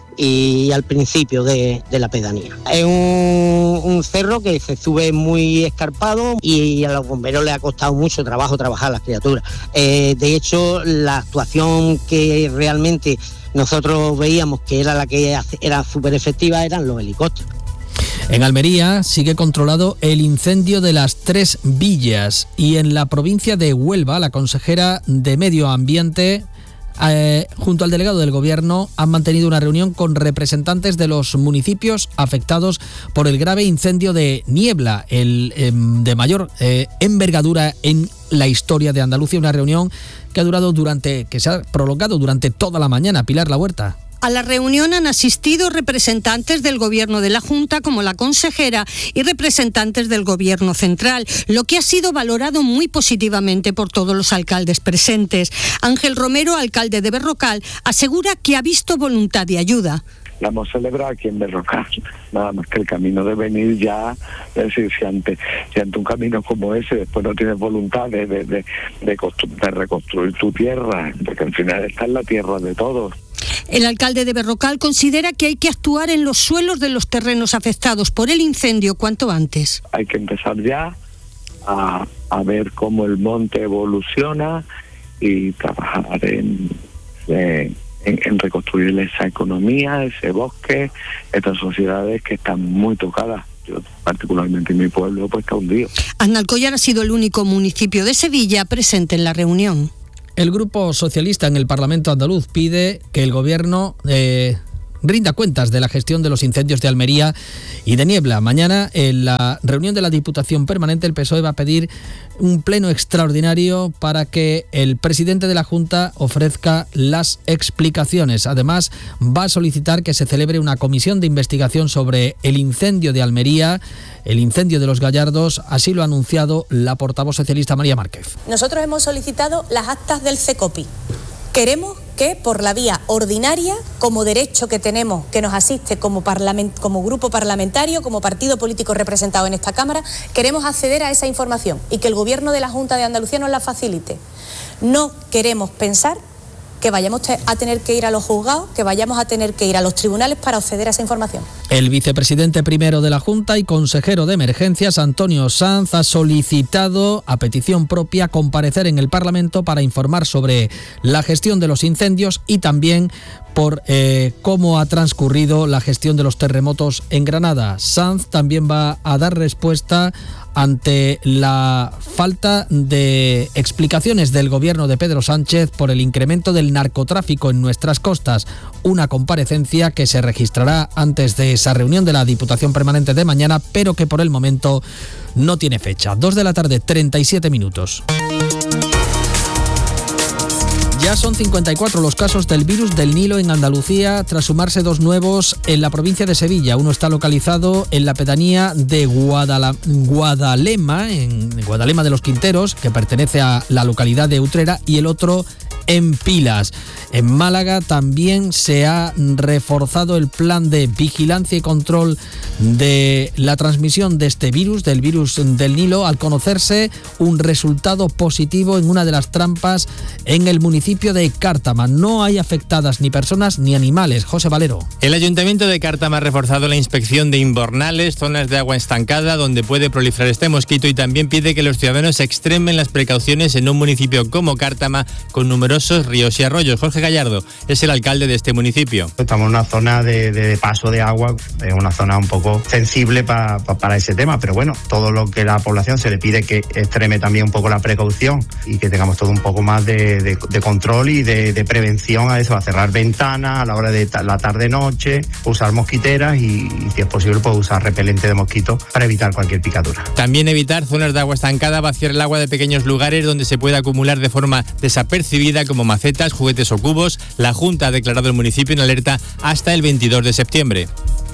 Y al principio de, de la pedanía. Es un, un cerro que se sube muy escarpado y a los bomberos les ha costado mucho trabajo trabajar las criaturas. Eh, de hecho, la actuación que realmente nosotros veíamos que era la que era súper efectiva eran los helicópteros. En Almería sigue controlado el incendio de las Tres Villas y en la provincia de Huelva la consejera de Medio Ambiente, eh, junto al delegado del Gobierno, han mantenido una reunión con representantes de los municipios afectados por el grave incendio de Niebla, el eh, de mayor eh, envergadura en la historia de Andalucía. Una reunión que ha durado durante, que se ha prolongado durante toda la mañana. Pilar La Huerta. A la reunión han asistido representantes del Gobierno de la Junta, como la consejera, y representantes del Gobierno central, lo que ha sido valorado muy positivamente por todos los alcaldes presentes. Ángel Romero, alcalde de Berrocal, asegura que ha visto voluntad de ayuda. La hemos celebrado aquí en Berrocal, nada más que el camino de venir ya, es decir, si ante, si ante un camino como ese después no tienes voluntad de, de, de, de, constru, de reconstruir tu tierra, porque al final está en la tierra de todos. El alcalde de Berrocal considera que hay que actuar en los suelos de los terrenos afectados por el incendio cuanto antes. Hay que empezar ya a, a ver cómo el monte evoluciona y trabajar en, en, en reconstruir esa economía, ese bosque, estas sociedades que están muy tocadas. Yo, particularmente en mi pueblo, pues está hundido. Aznalcóllar ha sido el único municipio de Sevilla presente en la reunión. El Grupo Socialista en el Parlamento andaluz pide que el Gobierno eh, rinda cuentas de la gestión de los incendios de Almería y de Niebla. Mañana, en la reunión de la Diputación Permanente, el P S O E va a pedir un pleno extraordinario para que el presidente de la Junta ofrezca las explicaciones. Además, va a solicitar que se celebre una comisión de investigación sobre el incendio de Almería, el incendio de los Gallardos. Así lo ha anunciado la portavoz socialista María Márquez. Nosotros hemos solicitado las actas del CECOPI. Queremos que por la vía ordinaria, como derecho que tenemos, que nos asiste como, parlament, como grupo parlamentario, como partido político representado en esta Cámara, queremos acceder a esa información y que el Gobierno de la Junta de Andalucía nos la facilite. No queremos pensar que vayamos a tener que ir a los juzgados, que vayamos a tener que ir a los tribunales para acceder a esa información. El vicepresidente primero de la Junta y consejero de Emergencias, Antonio Sanz, ha solicitado a petición propia comparecer en el Parlamento para informar sobre la gestión de los incendios y también por eh, cómo ha transcurrido la gestión de los terremotos en Granada. Sanz también va a dar respuesta ante la falta de explicaciones del gobierno de Pedro Sánchez por el incremento del narcotráfico en nuestras costas. Una comparecencia que se registrará antes de esa reunión de la Diputación Permanente de mañana, pero que por el momento no tiene fecha. Dos de la tarde, treinta y siete minutos. Ya son cincuenta y cuatro los casos del virus del Nilo en Andalucía, tras sumarse dos nuevos en la provincia de Sevilla. Uno está localizado en la pedanía de Guadala, Guadalema, en Guadalema de los Quinteros, que pertenece a la localidad de Utrera, y el otro en Pilas. En Málaga también se ha reforzado el plan de vigilancia y control de la transmisión de este virus, del virus del Nilo, al conocerse un resultado positivo en una de las trampas en el municipio de Cártama. No hay afectadas ni personas ni animales. José Valero. El Ayuntamiento de Cártama ha reforzado la inspección de inbornales, zonas de agua estancada donde puede proliferar este mosquito, y también pide que los ciudadanos extremen las precauciones en un municipio como Cártama con numerosos ríos y arroyos. Jorge Gallardo es el alcalde de este municipio. Estamos en una zona de, de paso de agua, es una zona un poco sensible pa, pa, para ese tema, pero bueno, todo lo que la población se le pide que extreme también un poco la precaución y que tengamos todo un poco más de, de, de control y de, de prevención a eso, a cerrar ventanas a la hora de ta, la tarde-noche, usar mosquiteras y, y si es posible pues usar repelente de mosquitos para evitar cualquier picadura. También evitar zonas de agua estancada, vaciar el agua de pequeños lugares donde se puede acumular de forma desapercibida, como macetas, juguetes o cubos. La Junta ha declarado el municipio en alerta hasta el veintidós de septiembre.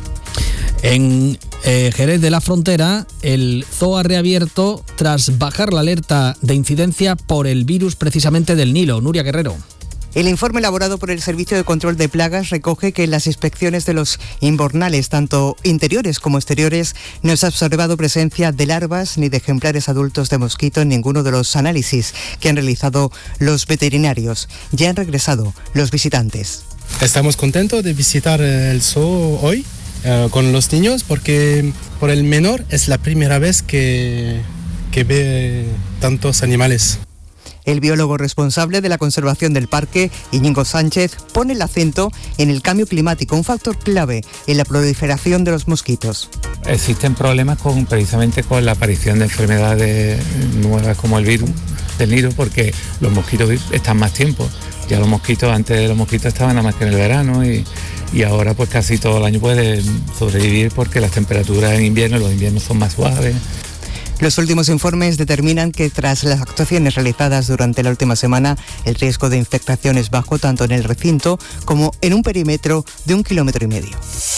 En eh, Jerez de la Frontera, el zoo ha reabierto tras bajar la alerta de incidencia por el virus precisamente del Nilo. Nuria Guerrero. El informe elaborado por el Servicio de Control de Plagas recoge que en las inspecciones de los inbornales, tanto interiores como exteriores, no se ha observado presencia de larvas ni de ejemplares adultos de mosquito en ninguno de los análisis que han realizado los veterinarios. Ya han regresado los visitantes. Estamos contentos de visitar el zoo hoy eh, con los niños porque por el menor es la primera vez que, que ve tantos animales. El biólogo responsable de la conservación del parque, Íñigo Sánchez, pone el acento en el cambio climático, un factor clave en la proliferación de los mosquitos. Existen problemas con, precisamente con la aparición de enfermedades nuevas como el virus del Nilo, porque los mosquitos están más tiempo Ya los mosquitos, antes los mosquitos estaban nada más que en el verano y, y ahora pues casi todo el año pueden sobrevivir porque las temperaturas en invierno, los inviernos son más suaves. Los últimos informes determinan que tras las actuaciones realizadas durante la última semana, el riesgo de infectación es bajo tanto en el recinto como en un perímetro de un kilómetro y medio.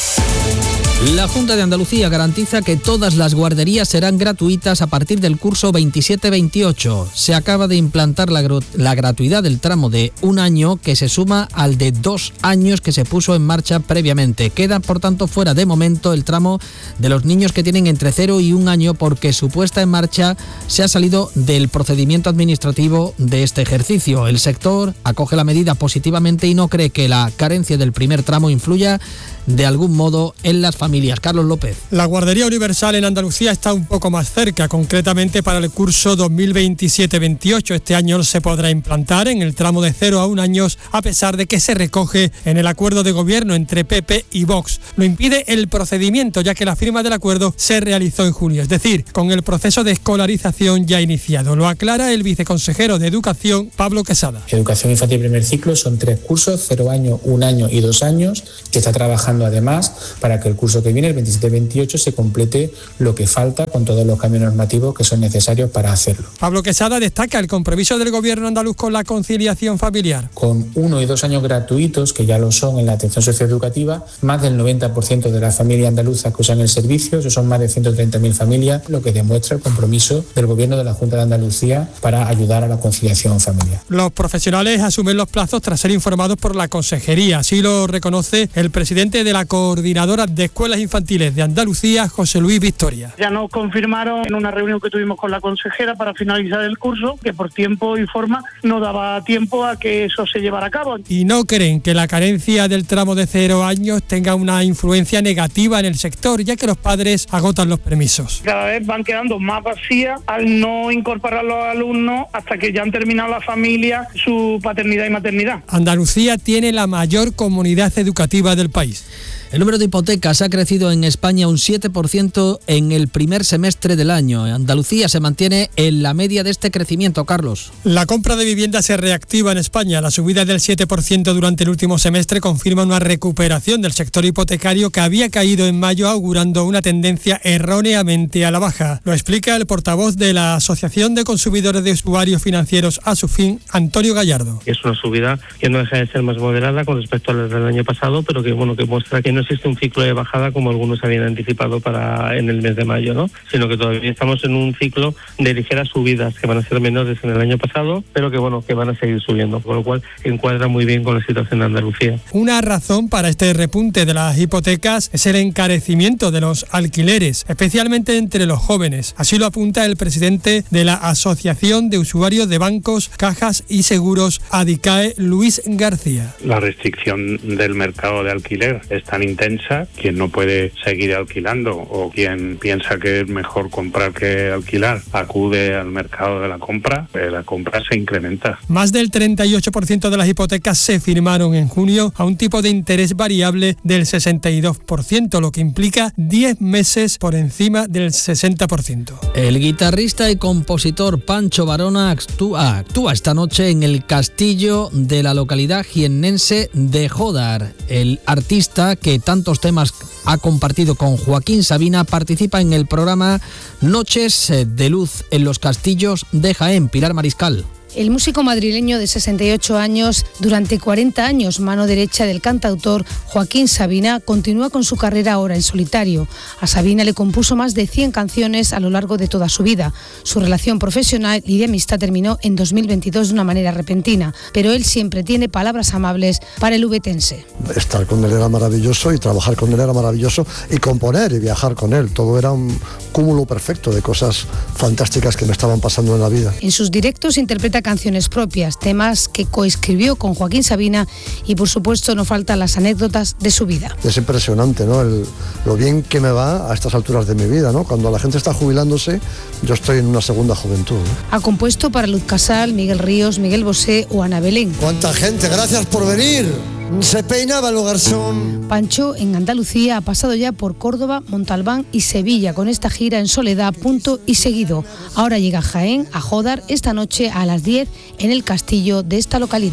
La Junta de Andalucía garantiza que todas las guarderías serán gratuitas a partir del curso veintisiete veintiocho. Se acaba de implantar la, gru- la gratuidad del tramo de un año que se suma al de dos años que se puso en marcha previamente. Queda, por tanto, fuera de momento el tramo de los niños que tienen entre cero y un año porque su puesta en marcha se ha salido del procedimiento administrativo de este ejercicio. El sector acoge la medida positivamente y no cree que la carencia del primer tramo influya de algún modo en las familias. Carlos López. La guardería universal en Andalucía está un poco más cerca, concretamente para el curso dos mil veintisiete veintiocho. Este año se podrá implantar en el tramo de cero a un año, a pesar de que se recoge en el acuerdo de gobierno entre P P y Vox. Lo impide el procedimiento, ya que la firma del acuerdo se realizó en junio, es decir, con el proceso de escolarización ya iniciado. Lo aclara el viceconsejero de Educación, Pablo Quesada. Educación infantil primer ciclo son tres cursos, cero año, un año y dos años, que está trabajando además para que el curso que viene, el veintisiete veintiocho, se complete lo que falta con todos los cambios normativos que son necesarios para hacerlo. Pablo Quesada destaca el compromiso del gobierno andaluz con la conciliación familiar. Con uno y dos años gratuitos, que ya lo son en la atención socioeducativa, más del noventa por ciento de las familias andaluzas que usan el servicio, eso son más de ciento treinta mil familias, lo que demuestra el compromiso del gobierno de la Junta de Andalucía para ayudar a la conciliación familiar. Los profesionales asumen los plazos tras ser informados por la consejería, así lo reconoce el presidente de la Coordinadora de Escuelas Infantiles de Andalucía, José Luis Victoria. Ya nos confirmaron en una reunión que tuvimos con la consejera para finalizar el curso que por tiempo y forma no daba tiempo a que eso se llevara a cabo. Y no creen que la carencia del tramo de cero años tenga una influencia negativa en el sector, ya que los padres agotan los permisos. Cada vez van quedando más vacías al no incorporar a los alumnos hasta que ya han terminado la familia su paternidad y maternidad. Andalucía tiene la mayor comunidad educativa del país. El número de hipotecas ha crecido en España un siete por ciento en el primer semestre del año. Andalucía se mantiene en la media de este crecimiento, Carlos. La compra de vivienda se reactiva en España. La subida del siete por ciento durante el último semestre confirma una recuperación del sector hipotecario que había caído en mayo, augurando una tendencia erróneamente a la baja. Lo explica el portavoz de la Asociación de Consumidores de Usuarios Financieros Asufin, Antonio Gallardo. Es una subida que no deja de ser más moderada con respecto al del año pasado, pero que bueno que muestra que no existe un ciclo de bajada como algunos habían anticipado para en el mes de mayo, ¿no? Sino que todavía estamos en un ciclo de ligeras subidas que van a ser menores en el año pasado, pero que bueno que van a seguir subiendo, con lo cual encuadra muy bien con la situación de Andalucía. Una razón para este repunte de las hipotecas es el encarecimiento de los alquileres, especialmente entre los jóvenes. Así lo apunta el presidente de la Asociación de Usuarios de Bancos, Cajas y Seguros, ADICAE, Luis García. La restricción del mercado de alquiler es tan intensa, quien no puede seguir alquilando o quien piensa que es mejor comprar que alquilar acude al mercado de la compra, eh, la compra se incrementa. Más del treinta y ocho por ciento de las hipotecas se firmaron en junio a un tipo de interés variable del sesenta y dos por ciento, lo que implica diez meses por encima del sesenta por ciento. El guitarrista y compositor Pancho Varona actúa, actúa esta noche en el castillo de la localidad jiennense de Jódar. El artista, que tantos temas ha compartido con Joaquín Sabina, participa en el programa Noches de Luz en los Castillos de Jaén. Pilar Mariscal. El músico madrileño de sesenta y ocho años, durante cuarenta años mano derecha del cantautor Joaquín Sabina, continúa con su carrera ahora en solitario. A Sabina le compuso más de cien canciones a lo largo de toda su vida. Su relación profesional y de amistad terminó en dos mil veintidós de una manera repentina, pero él siempre tiene palabras amables para el ubetense. Estar con él era maravilloso y trabajar con él era maravilloso y componer y viajar con él. Todo era un cúmulo perfecto de cosas fantásticas que me estaban pasando en la vida. En sus directos interpreta canciones propias, temas que coescribió con Joaquín Sabina y por supuesto no faltan las anécdotas de su vida. Es impresionante, ¿no? El, lo bien que me va a estas alturas de mi vida, ¿no? Cuando la gente está jubilándose, yo estoy en una segunda juventud, ¿no? Ha compuesto para Luz Casal, Miguel Ríos, Miguel Bosé o Ana Belén. ¡Cuánta gente! ¡Gracias por venir! Se peinaba el garzón. Pancho en Andalucía ha pasado ya por Córdoba, Montalbán y Sevilla con esta gira en Soledad, punto y seguido. Ahora llega a Jaén, a Jódar, esta noche a las diez en el castillo de esta localidad.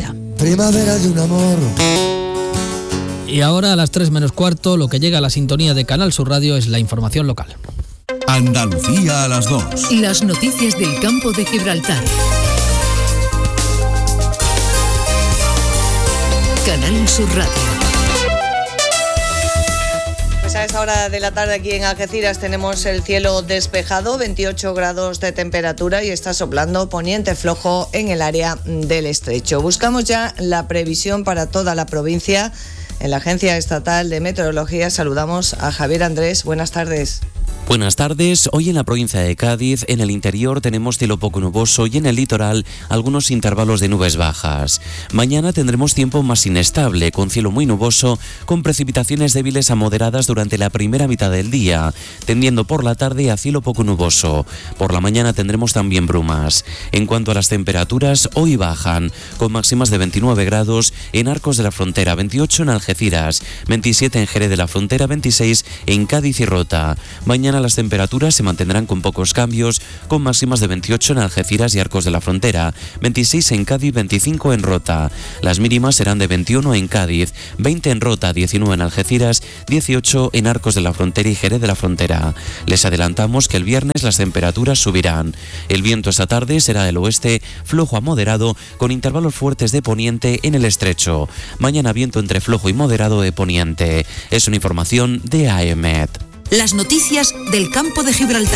primavera de un amor. Y ahora a las tres menos cuarto, lo que llega a la sintonía de Canal Sur Radio es la información local. Andalucía a las dos. Las noticias del campo de Gibraltar. Canal Sur Radio. Pues a esta hora de la tarde aquí en Algeciras tenemos el cielo despejado, veintiocho grados de temperatura y está soplando poniente flojo en el área del estrecho. Buscamos ya la previsión para toda la provincia. En la Agencia Estatal de Meteorología saludamos a Javier Andrés. Buenas tardes. Buenas tardes. Hoy en la provincia de Cádiz, en el interior tenemos cielo poco nuboso y en el litoral algunos intervalos de nubes bajas. Mañana tendremos tiempo más inestable, con cielo muy nuboso, con precipitaciones débiles a moderadas durante la primera mitad del día, tendiendo por la tarde a cielo poco nuboso. Por la mañana tendremos también brumas. En cuanto a las temperaturas, hoy bajan, con máximas de veintinueve grados en Arcos de la Frontera, veintiocho en Algeciras, veintisiete en Jerez de la Frontera, veintiséis en Cádiz y Rota. Mañana las temperaturas se mantendrán con pocos cambios, con máximas de veintiocho en Algeciras y Arcos de la Frontera, veintiséis en Cádiz, veinticinco en Rota. Las mínimas serán de veintiuno en Cádiz, veinte en Rota, diecinueve en Algeciras, dieciocho en Arcos de la Frontera y Jerez de la Frontera. Les adelantamos que el viernes las temperaturas subirán. El viento esta tarde será del oeste, flojo a moderado, con intervalos fuertes de poniente en el estrecho. Mañana viento entre flojo y moderado de poniente. Es una información de A E M E T. Las noticias del campo de Gibraltar.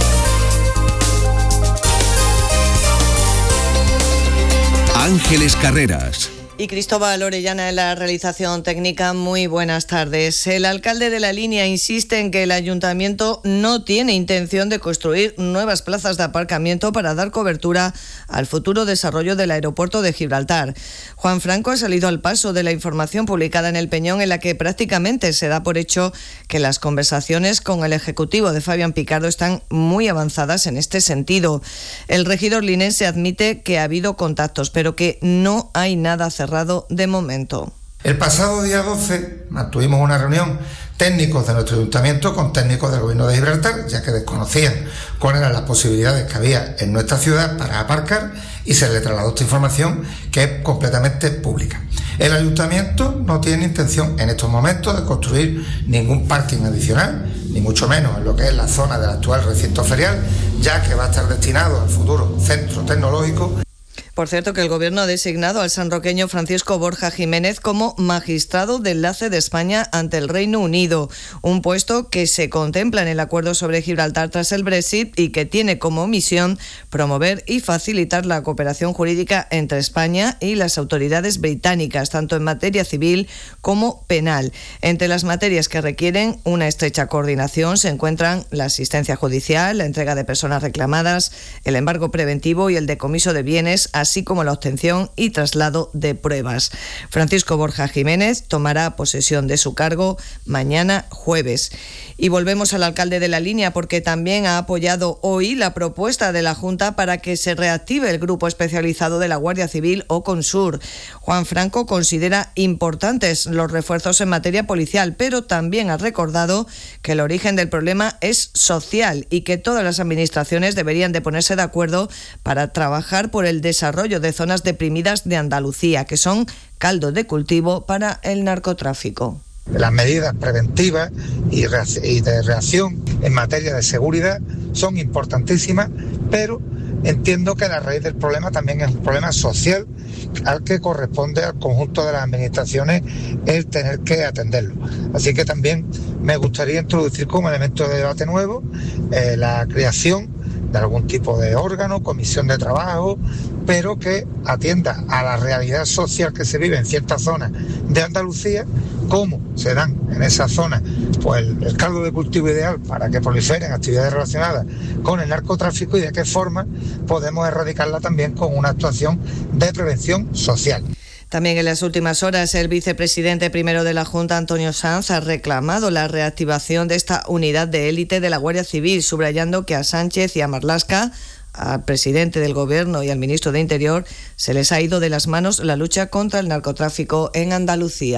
Ángeles Carreras. Y Cristóbal Orellana en la realización técnica. Muy buenas tardes. El alcalde de La Línea insiste en que el ayuntamiento no tiene intención de construir nuevas plazas de aparcamiento para dar cobertura al futuro desarrollo del aeropuerto de Gibraltar. Juan Franco ha salido al paso de la información publicada en El Peñón, en la que prácticamente se da por hecho que las conversaciones con el ejecutivo de Fabián Picardo están muy avanzadas en este sentido. El regidor linense admite que ha habido contactos, pero que no hay nada cerrado de momento. El pasado día doce mantuvimos una reunión técnicos de nuestro ayuntamiento con técnicos del gobierno de Gibraltar, ya que desconocían cuáles eran las posibilidades que había en nuestra ciudad para aparcar, y se le trasladó esta información, que es completamente pública. El ayuntamiento no tiene intención en estos momentos de construir ningún parking adicional, ni mucho menos en lo que es la zona del actual recinto ferial, ya que va a estar destinado al futuro centro tecnológico. Por cierto, que el Gobierno ha designado al sanroqueño Francisco Borja Jiménez como magistrado de enlace de España ante el Reino Unido, un puesto que se contempla en el acuerdo sobre Gibraltar tras el Brexit y que tiene como misión promover y facilitar la cooperación jurídica entre España y las autoridades británicas, tanto en materia civil como penal. Entre las materias que requieren una estrecha coordinación se encuentran la asistencia judicial, la entrega de personas reclamadas, el embargo preventivo y el decomiso de bienes, así como la obtención y traslado de pruebas. Francisco Borja Jiménez tomará posesión de su cargo mañana jueves. Y volvemos al alcalde de La Línea, porque también ha apoyado hoy la propuesta de la Junta para que se reactive el grupo especializado de la Guardia Civil o Consur. Juan Franco considera importantes los refuerzos en materia policial, pero también ha recordado que el origen del problema es social y que todas las administraciones deberían de ponerse de acuerdo para trabajar por el desarrollo de zonas deprimidas de Andalucía, que son caldo de cultivo para el narcotráfico. Las medidas preventivas y de reacción en materia de seguridad son importantísimas, pero entiendo que la raíz del problema también es un problema social al que corresponde al conjunto de las administraciones el tener que atenderlo. Así que también me gustaría introducir como elemento de debate nuevo eh, la creación de algún tipo de órgano, comisión de trabajo, pero que atienda a la realidad social que se vive en ciertas zonas de Andalucía, cómo se dan en esa zona pues el, el caldo de cultivo ideal para que proliferen actividades relacionadas con el narcotráfico y de qué forma podemos erradicarla también con una actuación de prevención social. También en las últimas horas el vicepresidente primero de la Junta, Antonio Sanz, ha reclamado la reactivación de esta unidad de élite de la Guardia Civil, subrayando que a Sánchez y a Marlaska, al presidente del Gobierno y al ministro de Interior, se les ha ido de las manos la lucha contra el narcotráfico en Andalucía.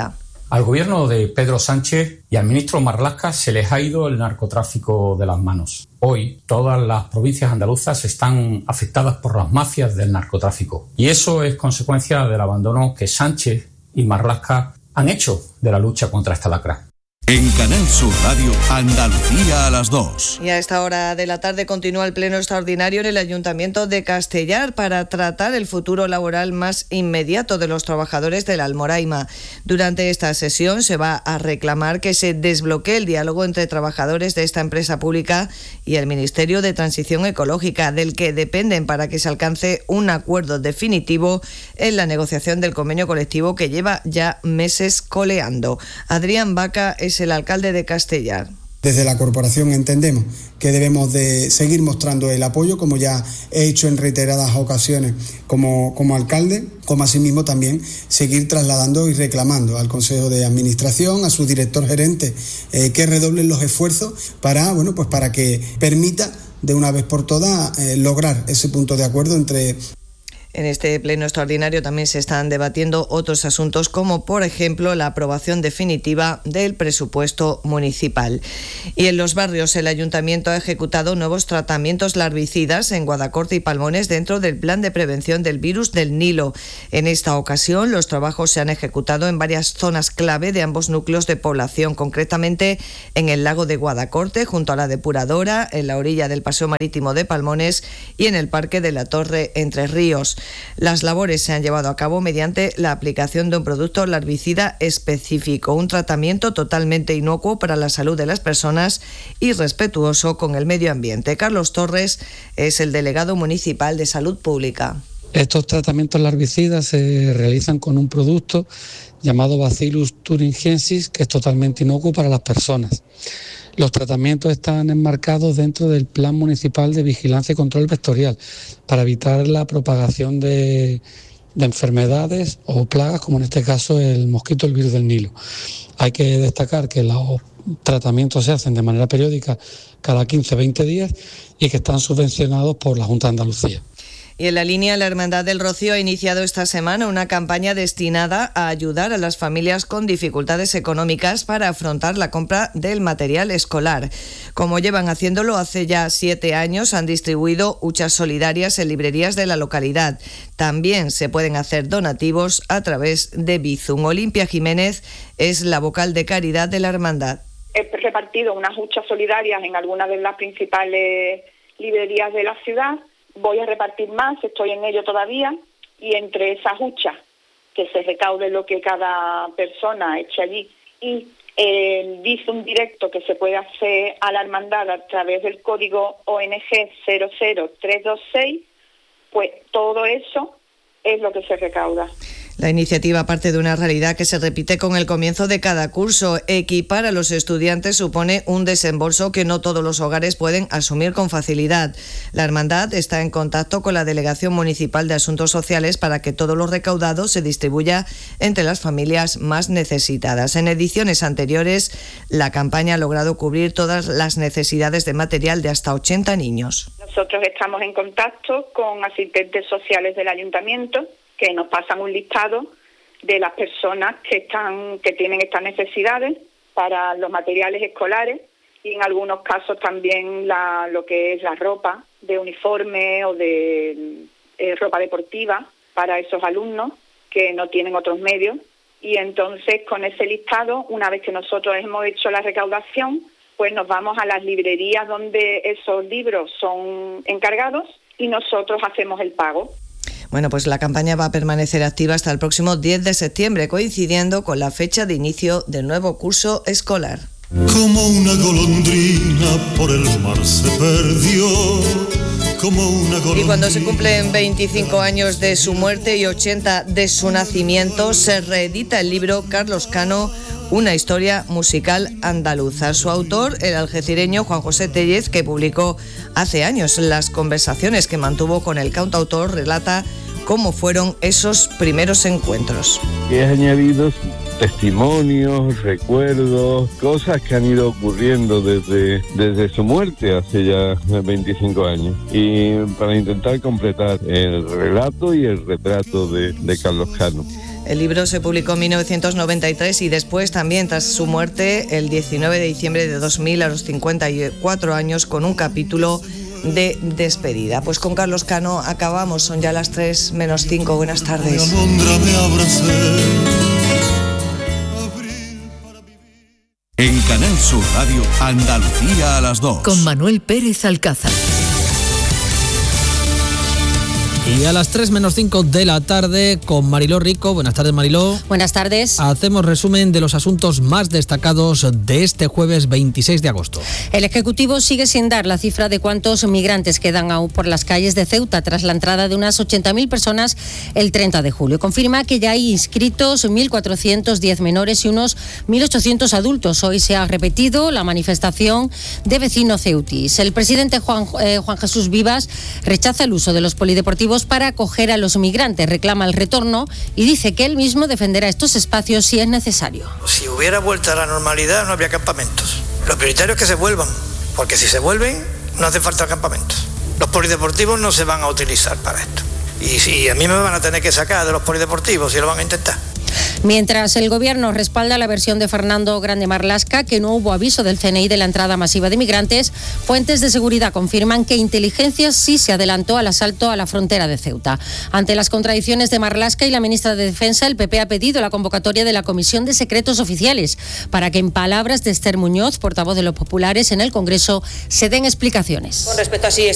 Al gobierno de Pedro Sánchez y al ministro Marlaska se les ha ido el narcotráfico de las manos. Hoy todas las provincias andaluzas están afectadas por las mafias del narcotráfico y eso es consecuencia del abandono que Sánchez y Marlaska han hecho de la lucha contra esta lacra. En Canal Sur Radio, Andalucía a las dos. Y a esta hora de la tarde continúa el pleno extraordinario en el Ayuntamiento de Castellar para tratar el futuro laboral más inmediato de los trabajadores de la Almoraima. Durante esta sesión se va a reclamar que se desbloquee el diálogo entre trabajadores de esta empresa pública y el Ministerio de Transición Ecológica, del que dependen para que se alcance un acuerdo definitivo en la negociación del convenio colectivo que lleva ya meses coleando. Adrián Vaca es el alcalde de Castellar. Desde la corporación entendemos que debemos de seguir mostrando el apoyo, como ya he hecho en reiteradas ocasiones como, como alcalde, como asimismo también seguir trasladando y reclamando al Consejo de Administración, a su director gerente, eh, que redoblen los esfuerzos para, bueno, pues para que permita de una vez por todas eh, lograr ese punto de acuerdo entre... En este pleno extraordinario también se están debatiendo otros asuntos como, por ejemplo, la aprobación definitiva del presupuesto municipal. Y en los barrios, el Ayuntamiento ha ejecutado nuevos tratamientos larvicidas en Guadacorte y Palmones dentro del plan de prevención del virus del Nilo. En esta ocasión, los trabajos se han ejecutado en varias zonas clave de ambos núcleos de población, concretamente en el lago de Guadacorte, junto a la depuradora, en la orilla del Paseo Marítimo de Palmones y en el Parque de la Torre Entre Ríos. Las labores se han llevado a cabo mediante la aplicación de un producto larvicida específico, un tratamiento totalmente inocuo para la salud de las personas y respetuoso con el medio ambiente. Carlos Torres es el delegado municipal de Salud Pública. Estos tratamientos larvicidas se realizan con un producto llamado Bacillus thuringiensis, que es totalmente inocuo para las personas. Los tratamientos están enmarcados dentro del Plan Municipal de Vigilancia y Control Vectorial para evitar la propagación de, de enfermedades o plagas, como en este caso el mosquito, el virus del Nilo. Hay que destacar que los tratamientos se hacen de manera periódica cada quince a veinte días y que están subvencionados por la Junta de Andalucía. Y en la línea, la Hermandad del Rocío ha iniciado esta semana una campaña destinada a ayudar a las familias con dificultades económicas para afrontar la compra del material escolar. Como llevan haciéndolo hace ya siete años, han distribuido huchas solidarias en librerías de la localidad. También se pueden hacer donativos a través de Bizum. Olimpia Jiménez es la vocal de caridad de la Hermandad. He repartido unas huchas solidarias en algunas de las principales librerías de la ciudad. Voy a repartir más, estoy en ello todavía, y entre esas huchas, que se recaude lo que cada persona eche allí, y el Bizum directo que se puede hacer a la hermandad a través del código O N G cero cero tres dos seis, pues todo eso es lo que se recauda. La iniciativa parte de una realidad que se repite con el comienzo de cada curso. Equipar a los estudiantes supone un desembolso que no todos los hogares pueden asumir con facilidad. La Hermandad está en contacto con la Delegación Municipal de Asuntos Sociales para que todo lo recaudado se distribuya entre las familias más necesitadas. En ediciones anteriores, la campaña ha logrado cubrir todas las necesidades de material de hasta ochenta niños. Nosotros estamos en contacto con asistentes sociales del Ayuntamiento, que nos pasan un listado de las personas que están que tienen estas necesidades para los materiales escolares y en algunos casos también la, lo que es la ropa de uniforme o de eh, ropa deportiva para esos alumnos que no tienen otros medios. Y entonces con ese listado, una vez que nosotros hemos hecho la recaudación, pues nos vamos a las librerías donde esos libros son encargados y nosotros hacemos el pago. Bueno, pues la campaña va a permanecer activa hasta el próximo diez de septiembre, coincidiendo con la fecha de inicio del nuevo curso escolar. Como una golondrina por el mar se perdió, como una golondrina. Y cuando se cumplen veinticinco años de su muerte y ochenta de su nacimiento, se reedita el libro Carlos Cano, una historia musical andaluza. Su autor, el algecireño Juan José Tellez, que publicó hace años las conversaciones que mantuvo con el cantautor, relata cómo fueron esos primeros encuentros. He añadido testimonios, recuerdos, cosas que han ido ocurriendo desde, desde su muerte hace ya veinticinco años, y para intentar completar el relato y el retrato de, de Carlos Cano. El libro se publicó en mil novecientos noventa y tres y después también, tras su muerte, el diecinueve de diciembre de dos mil, a los cincuenta y cuatro años, con un capítulo de despedida. Pues con Carlos Cano acabamos, son ya las tres menos cinco. Buenas tardes. En Canal Sur Radio, Andalucía a las dos. Con Manuel Pérez Alcázar. Y a las tres menos cinco de la tarde con Mariló Rico. Buenas tardes, Mariló. Buenas tardes. Hacemos resumen de los asuntos más destacados de este jueves veintiséis de agosto. El Ejecutivo sigue sin dar la cifra de cuántos migrantes quedan aún por las calles de Ceuta tras la entrada de unas ochenta mil personas el treinta de julio. Confirma que ya hay inscritos mil cuatrocientos diez menores y unos mil ochocientos adultos. Hoy se ha repetido la manifestación de vecinos ceutis. El presidente Juan, eh, Juan Jesús Vivas rechaza el uso de los polideportivos para acoger a los migrantes, reclama el retorno y dice que él mismo defenderá estos espacios si es necesario. Si hubiera vuelta a la normalidad no habría campamentos. Lo prioritario es que se vuelvan, porque si se vuelven no hace falta campamentos. Los polideportivos no se van a utilizar para esto. Y si a mí me van a tener que sacar de los polideportivos, si lo van a intentar. Mientras el Gobierno respalda la versión de Fernando Grande Marlaska, que no hubo aviso del C N I de la entrada masiva de migrantes, fuentes de seguridad confirman que Inteligencia sí se adelantó al asalto a la frontera de Ceuta. Ante las contradicciones de Marlaska y la ministra de Defensa, el P P ha pedido la convocatoria de la Comisión de Secretos Oficiales para que, en palabras de Esther Muñoz, portavoz de los populares en el Congreso, se den explicaciones. Con respecto a si